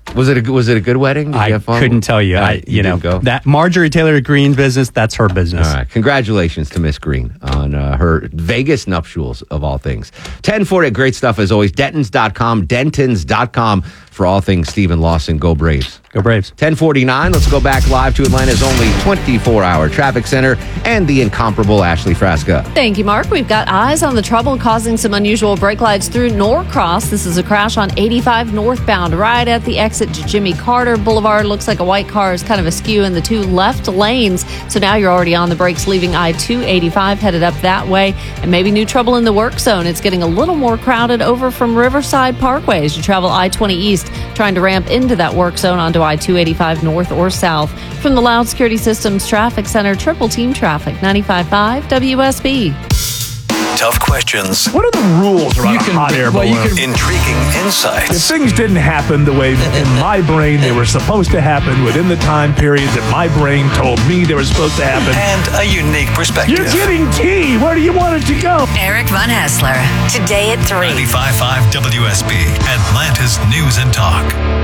Was it a, was it a good wedding? Did you I have fun? couldn't tell you. Uh, I, you you know, didn't go? that Marjorie Taylor Greene's business, that's her business. All right. Congratulations to Miss Green on uh, her Vegas nuptials, of all things. ten forty, great stuff as always. Dentons dot com, Dentons dot com for all things Stephen Lawson. Go Braves. Go Braves. ten forty-nine, let's go back live to Atlanta's only twenty-four hour traffic center and the incomparable Ashley Frasca. Thank you, Mark. We've got eyes on the trouble causing some unusual brake lights through Norcross. This is a crash on eighty-five northbound right at the exit to Jimmy Carter Boulevard. Looks like a white car is kind of askew in the two left lanes. So now you're already on the brakes leaving I two eighty-five headed up that way. And maybe new trouble in the work zone. It's getting a little more crowded over from Riverside Parkway as you travel I twenty East, trying to ramp into that work zone onto I two eighty-five north or south. From the Loud Security Systems Traffic Center, Triple Team Traffic, ninety-five point five W S B. Tough questions. What are the rules around You a can- hot air well, balloon? you can- Intriguing insights. If things didn't happen the way in my brain they were supposed to happen within the time period that my brain told me they were supposed to happen. And a unique perspective. You're getting tea. Where do you want it to go? Eric Von Hassler, today at three. ninety-five point five W S B, Atlanta's News and Talk.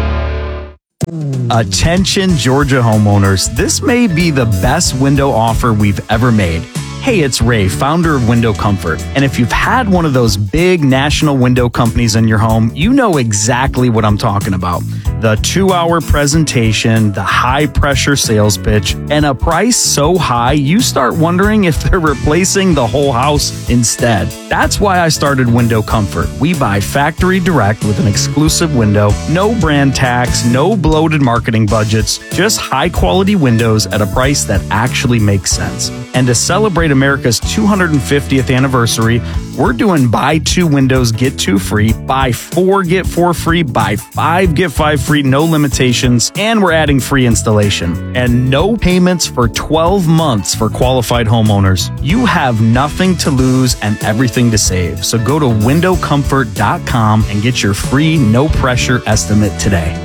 Attention, Georgia homeowners. This may be the best window offer we've ever made. Hey, it's Ray, founder of Window Comfort. And if you've had one of those big national window companies in your home, you know exactly what I'm talking about. The two-hour presentation, the high-pressure sales pitch, and a price so high you start wondering if they're replacing the whole house instead. That's why I started Window Comfort. We buy factory direct with an exclusive window, no brand tax, no bloated marketing budgets, just high-quality windows at a price that actually makes sense. And to celebrate America's two hundred fiftieth anniversary, we're doing buy two windows, get two free, buy four, get four free, buy five, get five free, no limitations, and we're adding free installation. And no payments for twelve months for qualified homeowners. You have nothing to lose and everything to save. So go to window comfort dot com and get your free, no pressure estimate today.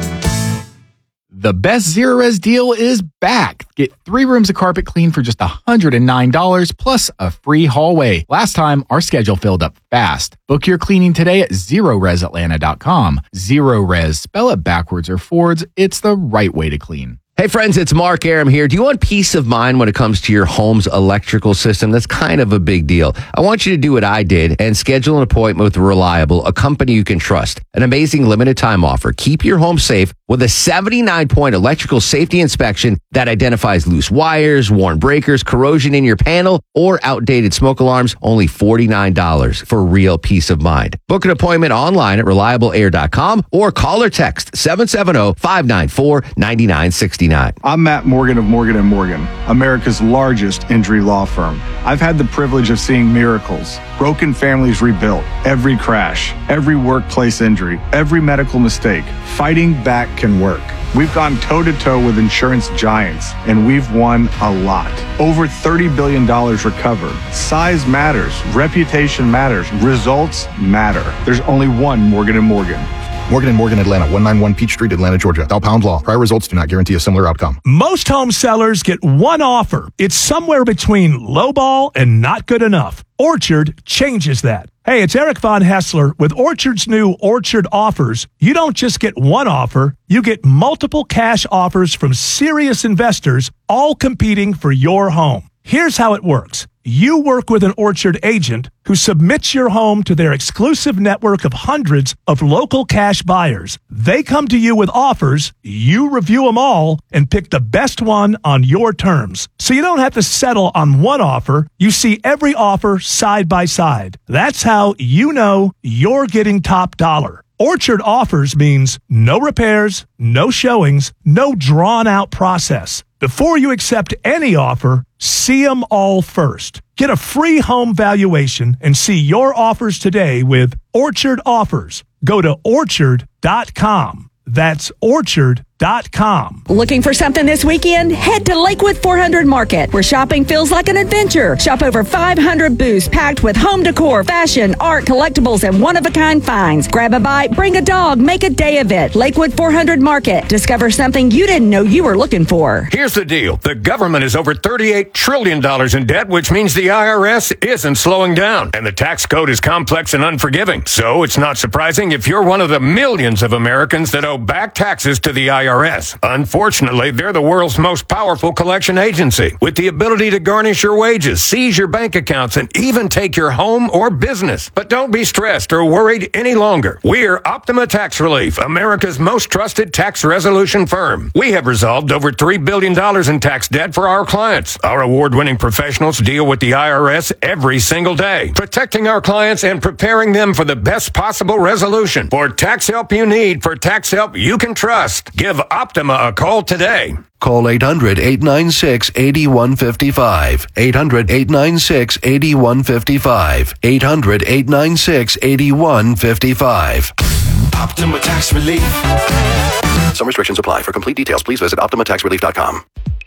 The best Zero Res deal is back. Get three rooms of carpet clean for just one hundred nine dollars plus a free hallway. Last time, our schedule filled up fast. Book your cleaning today at zero res atlanta dot com. Zero Res, spell it backwards or forwards. It's the right way to clean. Hey friends, it's Mark Aram here. Do you want peace of mind when it comes to your home's electrical system? That's kind of a big deal. I want you to do what I did and schedule an appointment with Reliable, a company you can trust. An amazing limited time offer. Keep your home safe with a seventy-nine point electrical safety inspection that identifies loose wires, worn breakers, corrosion in your panel, or outdated smoke alarms. Only forty-nine dollars for real peace of mind. Book an appointment online at reliable air dot com or call or text seven seven zero, five nine four, nine nine six nine. I'm Matt Morgan of Morgan and Morgan, America's largest injury law firm. I've had the privilege of seeing miracles, broken families rebuilt, every crash, every workplace injury, every medical mistake. Fighting back can work. We've gone toe-to-toe with insurance giants, and we've won a lot. Over thirty billion dollars recovered. Size matters. Reputation matters. Results matter. There's only one Morgan and Morgan. Morgan and Morgan, Atlanta, one ninety-one Peach Street, Atlanta, Georgia. Thou pound law. Prior results do not guarantee a similar outcome. Most home sellers get one offer. It's somewhere between lowball and not good enough. Orchard changes that. Hey, it's Eric Von Hassler. With Orchard's new Orchard offers, you don't just get one offer, you get multiple cash offers from serious investors, all competing for your home. Here's how it works. You work with an Orchard agent who submits your home to their exclusive network of hundreds of local cash buyers. They come to you with offers, you review them all, and pick the best one on your terms. So you don't have to settle on one offer. You see every offer side by side. That's how you know you're getting top dollar. Orchard offers means no repairs, no showings, no drawn-out process. Before you accept any offer, see them all first. Get a free home valuation and see your offers today with Orchard Offers. Go to orchard dot com. That's orchard dot com. Looking for something this weekend? Head to Lakewood four hundred Market, where shopping feels like an adventure. Shop over five hundred booths packed with home decor, fashion, art, collectibles, and one-of-a-kind finds. Grab a bite, bring a dog, make a day of it. Lakewood four hundred Market. Discover something you didn't know you were looking for. Here's the deal. The government is over thirty-eight trillion dollars in debt, which means the I R S isn't slowing down. And the tax code is complex and unforgiving. So it's not surprising if you're one of the millions of Americans that owe back taxes to the I R S. Unfortunately, they're the world's most powerful collection agency, with the ability to garnish your wages, seize your bank accounts, and even take your home or business. But don't be stressed or worried any longer. We're Optima Tax Relief, America's most trusted tax resolution firm. We have resolved over three billion dollars in tax debt for our clients. Our award-winning professionals deal with the I R S every single day, protecting our clients and preparing them for the best possible resolution. For tax help you need, for tax help you can trust, give Optima a call today. Call eight hundred, eight nine six, eight one five five. eight hundred, eight nine six, eight one five five. eight hundred, eight nine six, eight one five five. Optima Tax Relief. Some restrictions apply. For complete details, please visit optima tax relief dot com.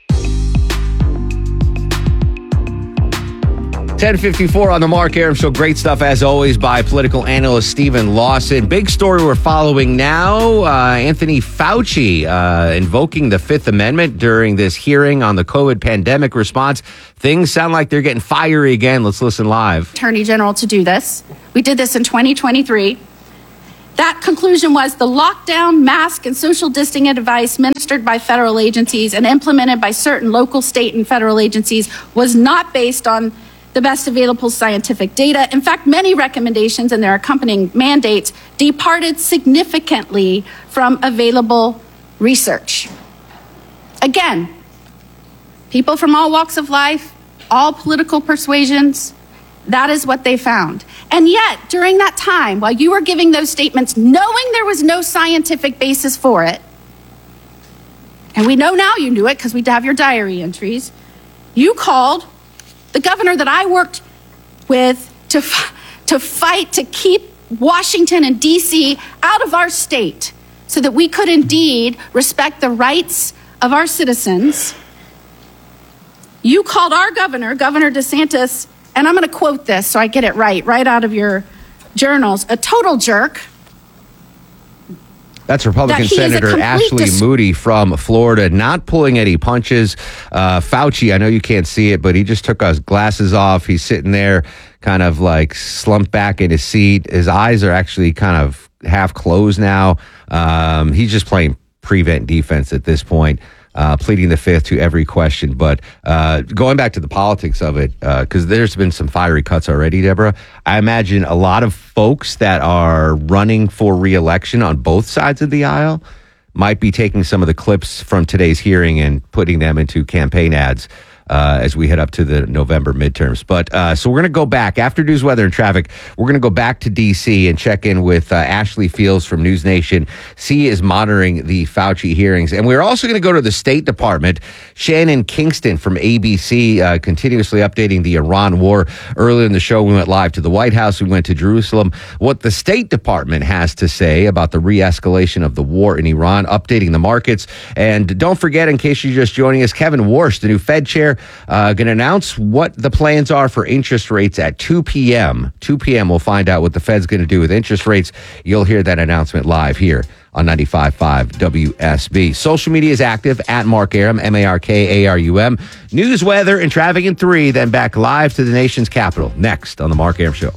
ten fifty-four on the Mark Arum Show. Great stuff, as always, by political analyst Stephen Lawson. Big story we're following now. Uh, Anthony Fauci uh, invoking the Fifth Amendment during this hearing on the COVID pandemic response. Things sound like they're getting fiery again. Let's listen live. Attorney General to do this. We did this in twenty twenty-three. That conclusion was the lockdown, mask, and social distancing advice administered by federal agencies and implemented by certain local, state, and federal agencies was not based on the best available scientific data. In fact, many recommendations and their accompanying mandates departed significantly from available research. Again, people from all walks of life, all political persuasions, that is what they found. And yet, during that time, while you were giving those statements, knowing there was no scientific basis for it, and we know now you knew it because we have your diary entries, you called the governor that I worked with to, f- to fight to keep Washington and D C out of our state so that we could indeed respect the rights of our citizens. You called our governor, Governor DeSantis, and I'm going to quote this so I get it right, right out of your journals, a total jerk. That's Republican That he is a Senator complete Ashley dis- Moody from Florida, not pulling any punches. Uh, Fauci, I know you can't see it, but he just took his glasses off. He's sitting there kind of like slumped back in his seat. His eyes are actually kind of half closed now. Um, he's just playing prevent defense at this point. Uh, pleading the fifth to every question. But uh, going back to the politics of it, because uh, there's been some fiery cuts already, Deborah. I imagine a lot of folks that are running for re-election on both sides of the aisle might be taking some of the clips from today's hearing and putting them into campaign ads uh, as we head up to the November midterms. But uh, so we're going to go back after news, weather, and traffic. We're going to go back to D C and check in with uh, Ashley Fields from News Nation. She is monitoring the Fauci hearings. And we're also going to go to the State Department. Shannon Kingston from A B C uh, continuously updating the Iran war. Earlier in the show, we went live to the White House. We went to Jerusalem. What the State Department has to say about the re-escalation of the war in Iran, updating the markets. And don't forget, in case you're just joining us, Kevin Warsh, the new Fed chair, uh, going to announce what the plans are for interest rates at two p.m. two p.m. We'll find out what the Fed's going to do with interest rates. You'll hear that announcement live here on ninety-five point five W S B. Social media is active at Mark Arum, M A R K A R U M. News, weather, and traffic in three, then back live to the nation's capital. Next on the Mark Arum Show.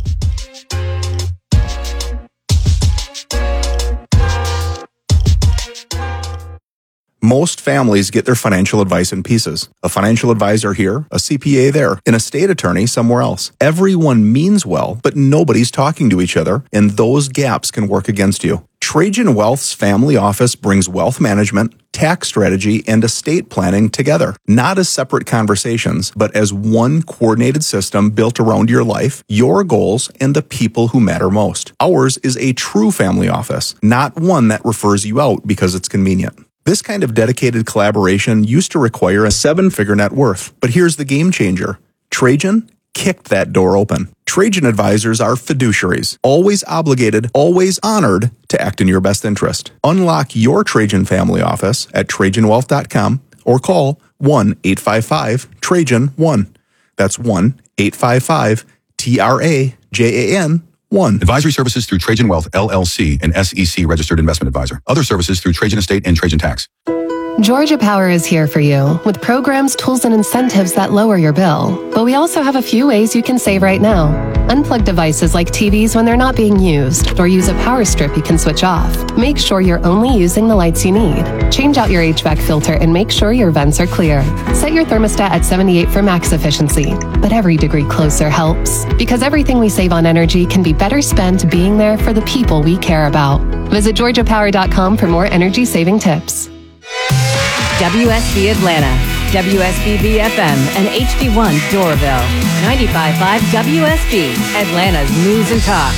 Most families get their financial advice in pieces. A financial advisor here, a C P A there, and a state attorney somewhere else. Everyone means well, but nobody's talking to each other, and those gaps can work against you. Trajan Wealth's family office brings wealth management, tax strategy, and estate planning together, not as separate conversations, but as one coordinated system built around your life, your goals, and the people who matter most. Ours is a true family office, not one that refers you out because it's convenient. This kind of dedicated collaboration used to require a seven-figure net worth, but here's the game changer. Trajan kicked that door open. Trajan advisors are fiduciaries, always obligated, always honored to act in your best interest. Unlock your Trajan family office at Trajan Wealth dot com or call one eight five five Trajan one. That's one eight five five T R A J A N one. Advisory services through Trajan Wealth, L L C, an S E C registered investment advisor. Other services through Trajan Estate and Trajan Tax. Georgia Power is here for you with programs, tools, and incentives that lower your bill. But we also have a few ways you can save right now. Unplug devices like T Vs when they're not being used, or use a power strip you can switch off. Make sure you're only using the lights you need. Change out your H V A C filter and make sure your vents are clear. Set your thermostat at seventy-eight for max efficiency. But every degree closer helps, because everything we save on energy can be better spent being there for the people we care about. Visit Georgia Power dot com for more energy saving tips. W S B Atlanta, W S B B F M, and H D one Doraville. ninety-five point five W S B, Atlanta's News and Talk.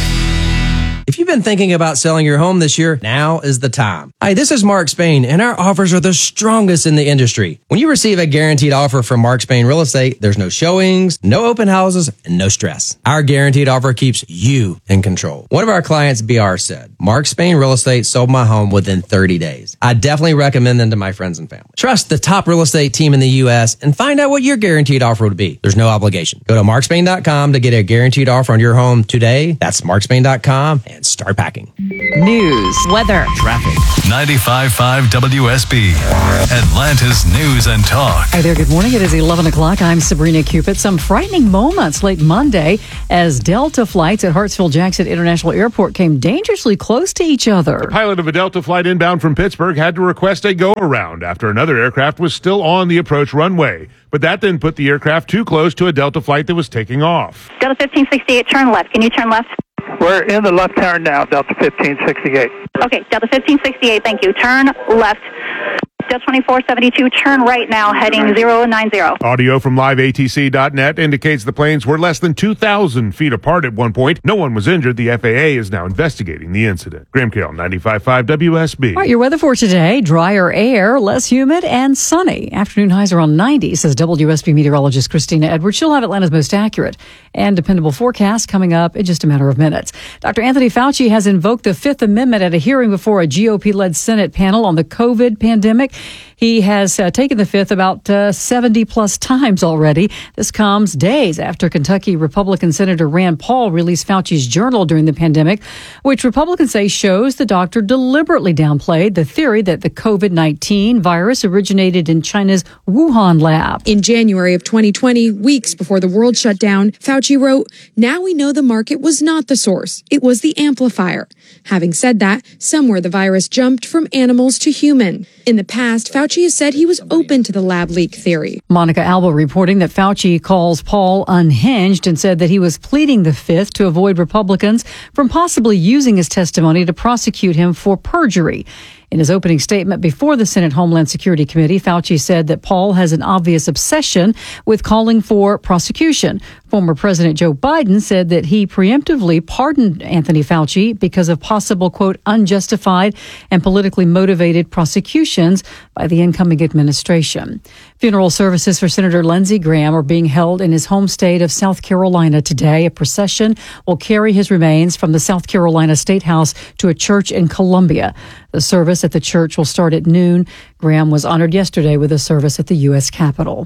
If you've been thinking about selling your home this year, now is the time. Hi, this is Mark Spain, and our offers are the strongest in the industry. When you receive a guaranteed offer from Mark Spain Real Estate, there's no showings, no open houses, and no stress. Our guaranteed offer keeps you in control. One of our clients, B R, said, Mark Spain Real Estate sold my home within thirty days. I definitely recommend them to my friends and family. Trust the top real estate team in the U S and find out what your guaranteed offer would be. There's no obligation. Go to Mark Spain dot com to get a guaranteed offer on your home today. That's Mark Spain dot com. And start packing. News, weather, traffic. ninety-five point five W S B, Atlanta's News and Talk. Hi there, good morning. It is eleven o'clock. I'm Sabrina Cupid. Some frightening moments late Monday as Delta flights at Hartsfield-Jackson International Airport came dangerously close to each other. The pilot of a Delta flight inbound from Pittsburgh had to request a go-around after another aircraft was still on the approach runway. But that then put the aircraft too close to a Delta flight that was taking off. Delta fifteen sixty-eight, turn left. Can you turn left? We're in the left turn now, Delta fifteen sixty-eight. Okay, Delta fifteen sixty-eight, thank you. Turn left. Delta twenty-four seventy-two, turn right now, heading zero nine zero. Audio from live A T C dot net indicates the planes were less than two thousand feet apart at one point. No one was injured. The F A A is now investigating the incident. Graham Carroll, ninety-five point five W S B. All right, your weather for today, drier air, less humid, and sunny. Afternoon highs around ninety, says W S B meteorologist Christina Edwards. She'll have Atlanta's most accurate and dependable forecast coming up in just a matter of minutes. Doctor Anthony Fauci has invoked the Fifth Amendment at a hearing before a G O P-led Senate panel on the COVID pandemic. He has uh, taken the fifth about uh, seventy plus times already. This comes days after Kentucky Republican Senator Rand Paul released Fauci's journal during the pandemic, which Republicans say shows the doctor deliberately downplayed the theory that the COVID nineteen virus originated in China's Wuhan lab. In January of twenty twenty, weeks before the world shut down, Fauci wrote, "Now we know the market was not the source. It was the amplifier." Having said that, somewhere the virus jumped from animals to human. In the past, Fauci has said he was open to the lab leak theory. Monica Alba reporting that Fauci calls Paul unhinged and said that he was pleading the fifth to avoid Republicans from possibly using his testimony to prosecute him for perjury. In his opening statement before the Senate Homeland Security Committee, Fauci said that Paul has an obvious obsession with calling for prosecution. Former President Joe Biden said that he preemptively pardoned Anthony Fauci because of possible, quote, unjustified and politically motivated prosecutions by the incoming administration. Funeral services for Senator Lindsey Graham are being held in his home state of South Carolina today. A procession will carry his remains from the South Carolina State House to a church in Columbia. The service at the church will start at noon. Graham was honored yesterday with a service at the U S Capitol.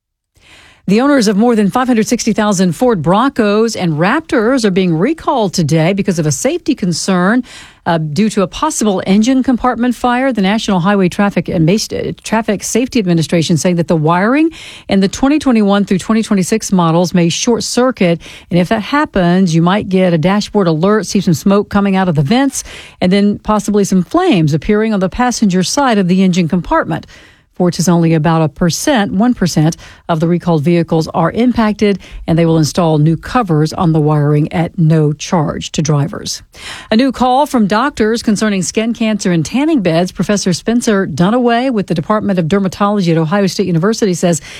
The owners of more than five hundred sixty thousand Ford Broncos and Raptors are being recalled today because of a safety concern uh, due to a possible engine compartment fire. The National Highway Traffic and Traffic Safety Administration saying that the wiring in the twenty twenty-one through twenty twenty-six models may short circuit. And if that happens, you might get a dashboard alert, see some smoke coming out of the vents, and then possibly some flames appearing on the passenger side of the engine compartment. Ford says only about a percent, one percent of the recalled vehicles are impacted, and they will install new covers on the wiring at no charge to drivers. A new call from doctors concerning skin cancer and tanning beds. Professor Spencer Dunaway with the Department of Dermatology at Ohio State University says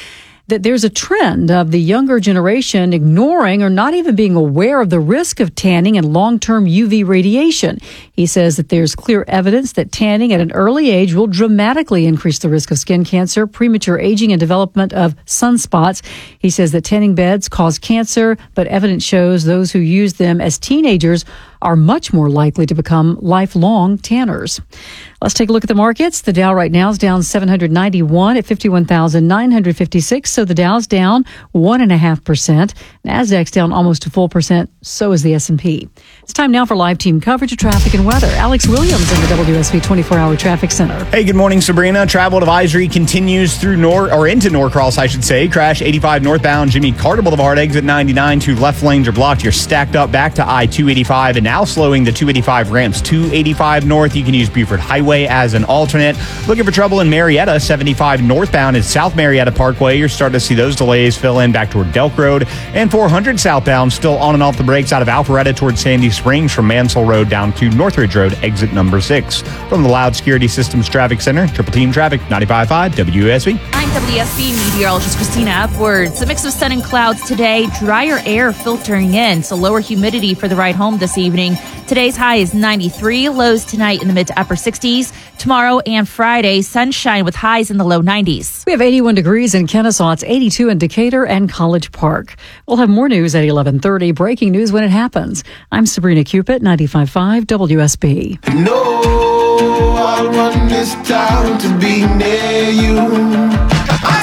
that there's a trend of the younger generation ignoring or not even being aware of the risk of tanning and long-term U V radiation. He says that there's clear evidence that tanning at an early age will dramatically increase the risk of skin cancer, premature aging, and development of sunspots. He says that tanning beds cause cancer, but evidence shows those who use them as teenagers are much more likely to become lifelong tanners. Let's take a look at the markets. The Dow right now is down seven hundred ninety-one at fifty-one thousand nine hundred fifty-six. So the Dow's down one and a half percent. Nasdaq's down almost a full percent. So is the S and P. It's time now for live team coverage of traffic and weather. Alex Williams in the W S B twenty-four hour Traffic Center. Hey, good morning, Sabrina. Travel advisory continues through Nor or into Norcross, I should say. Crash eighty-five northbound Jimmy Carter Boulevard, exit ninety-nine. Two left lanes are blocked. You're stacked up back to I two eighty-five, and now slowing the two eighty-five ramps two eighty-five north. You can use Buford Highway as an alternate. Looking for trouble in Marietta, seventy-five northbound at South Marietta Parkway. You're starting to see those delays fill in back toward Delk Road. And four hundred southbound, still on and off the brakes out of Alpharetta towards Sandy Springs from Mansell Road down to Northridge Road, exit number six. From the Loud Security Systems Traffic Center, Triple Team Traffic, ninety-five point five W S B. I'm W S B meteorologist Christina Upwards. A mix of sun and clouds today, drier air filtering in, so lower humidity for the ride home this evening. Today's high is ninety-three, lows tonight in the mid to upper sixties. Tomorrow and Friday, sunshine with highs in the low nineties. We have eighty-one degrees in Kennesaw. It's eighty-two in Decatur and College Park. We'll have more news at eleven thirty. Breaking news when it happens. I'm Sabrina Cupid, ninety-five point five W S B. No, I want this town to be near you. I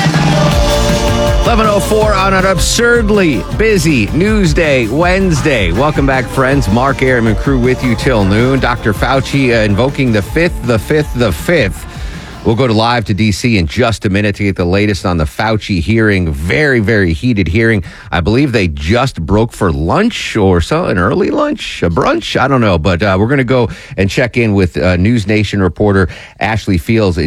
stand eleven oh four on an absurdly busy news day, Wednesday. Welcome back, friends. Mark Arum and crew with you till noon. Doctor Fauci uh, invoking the fifth, the fifth, the fifth. We'll go to live to D C in just a minute to get the latest on the Fauci hearing. Very, very heated hearing. I believe they just broke for lunch or so, an early lunch, a brunch. I don't know, but uh, we're going to go and check in with uh, News Nation reporter Ashley Fields.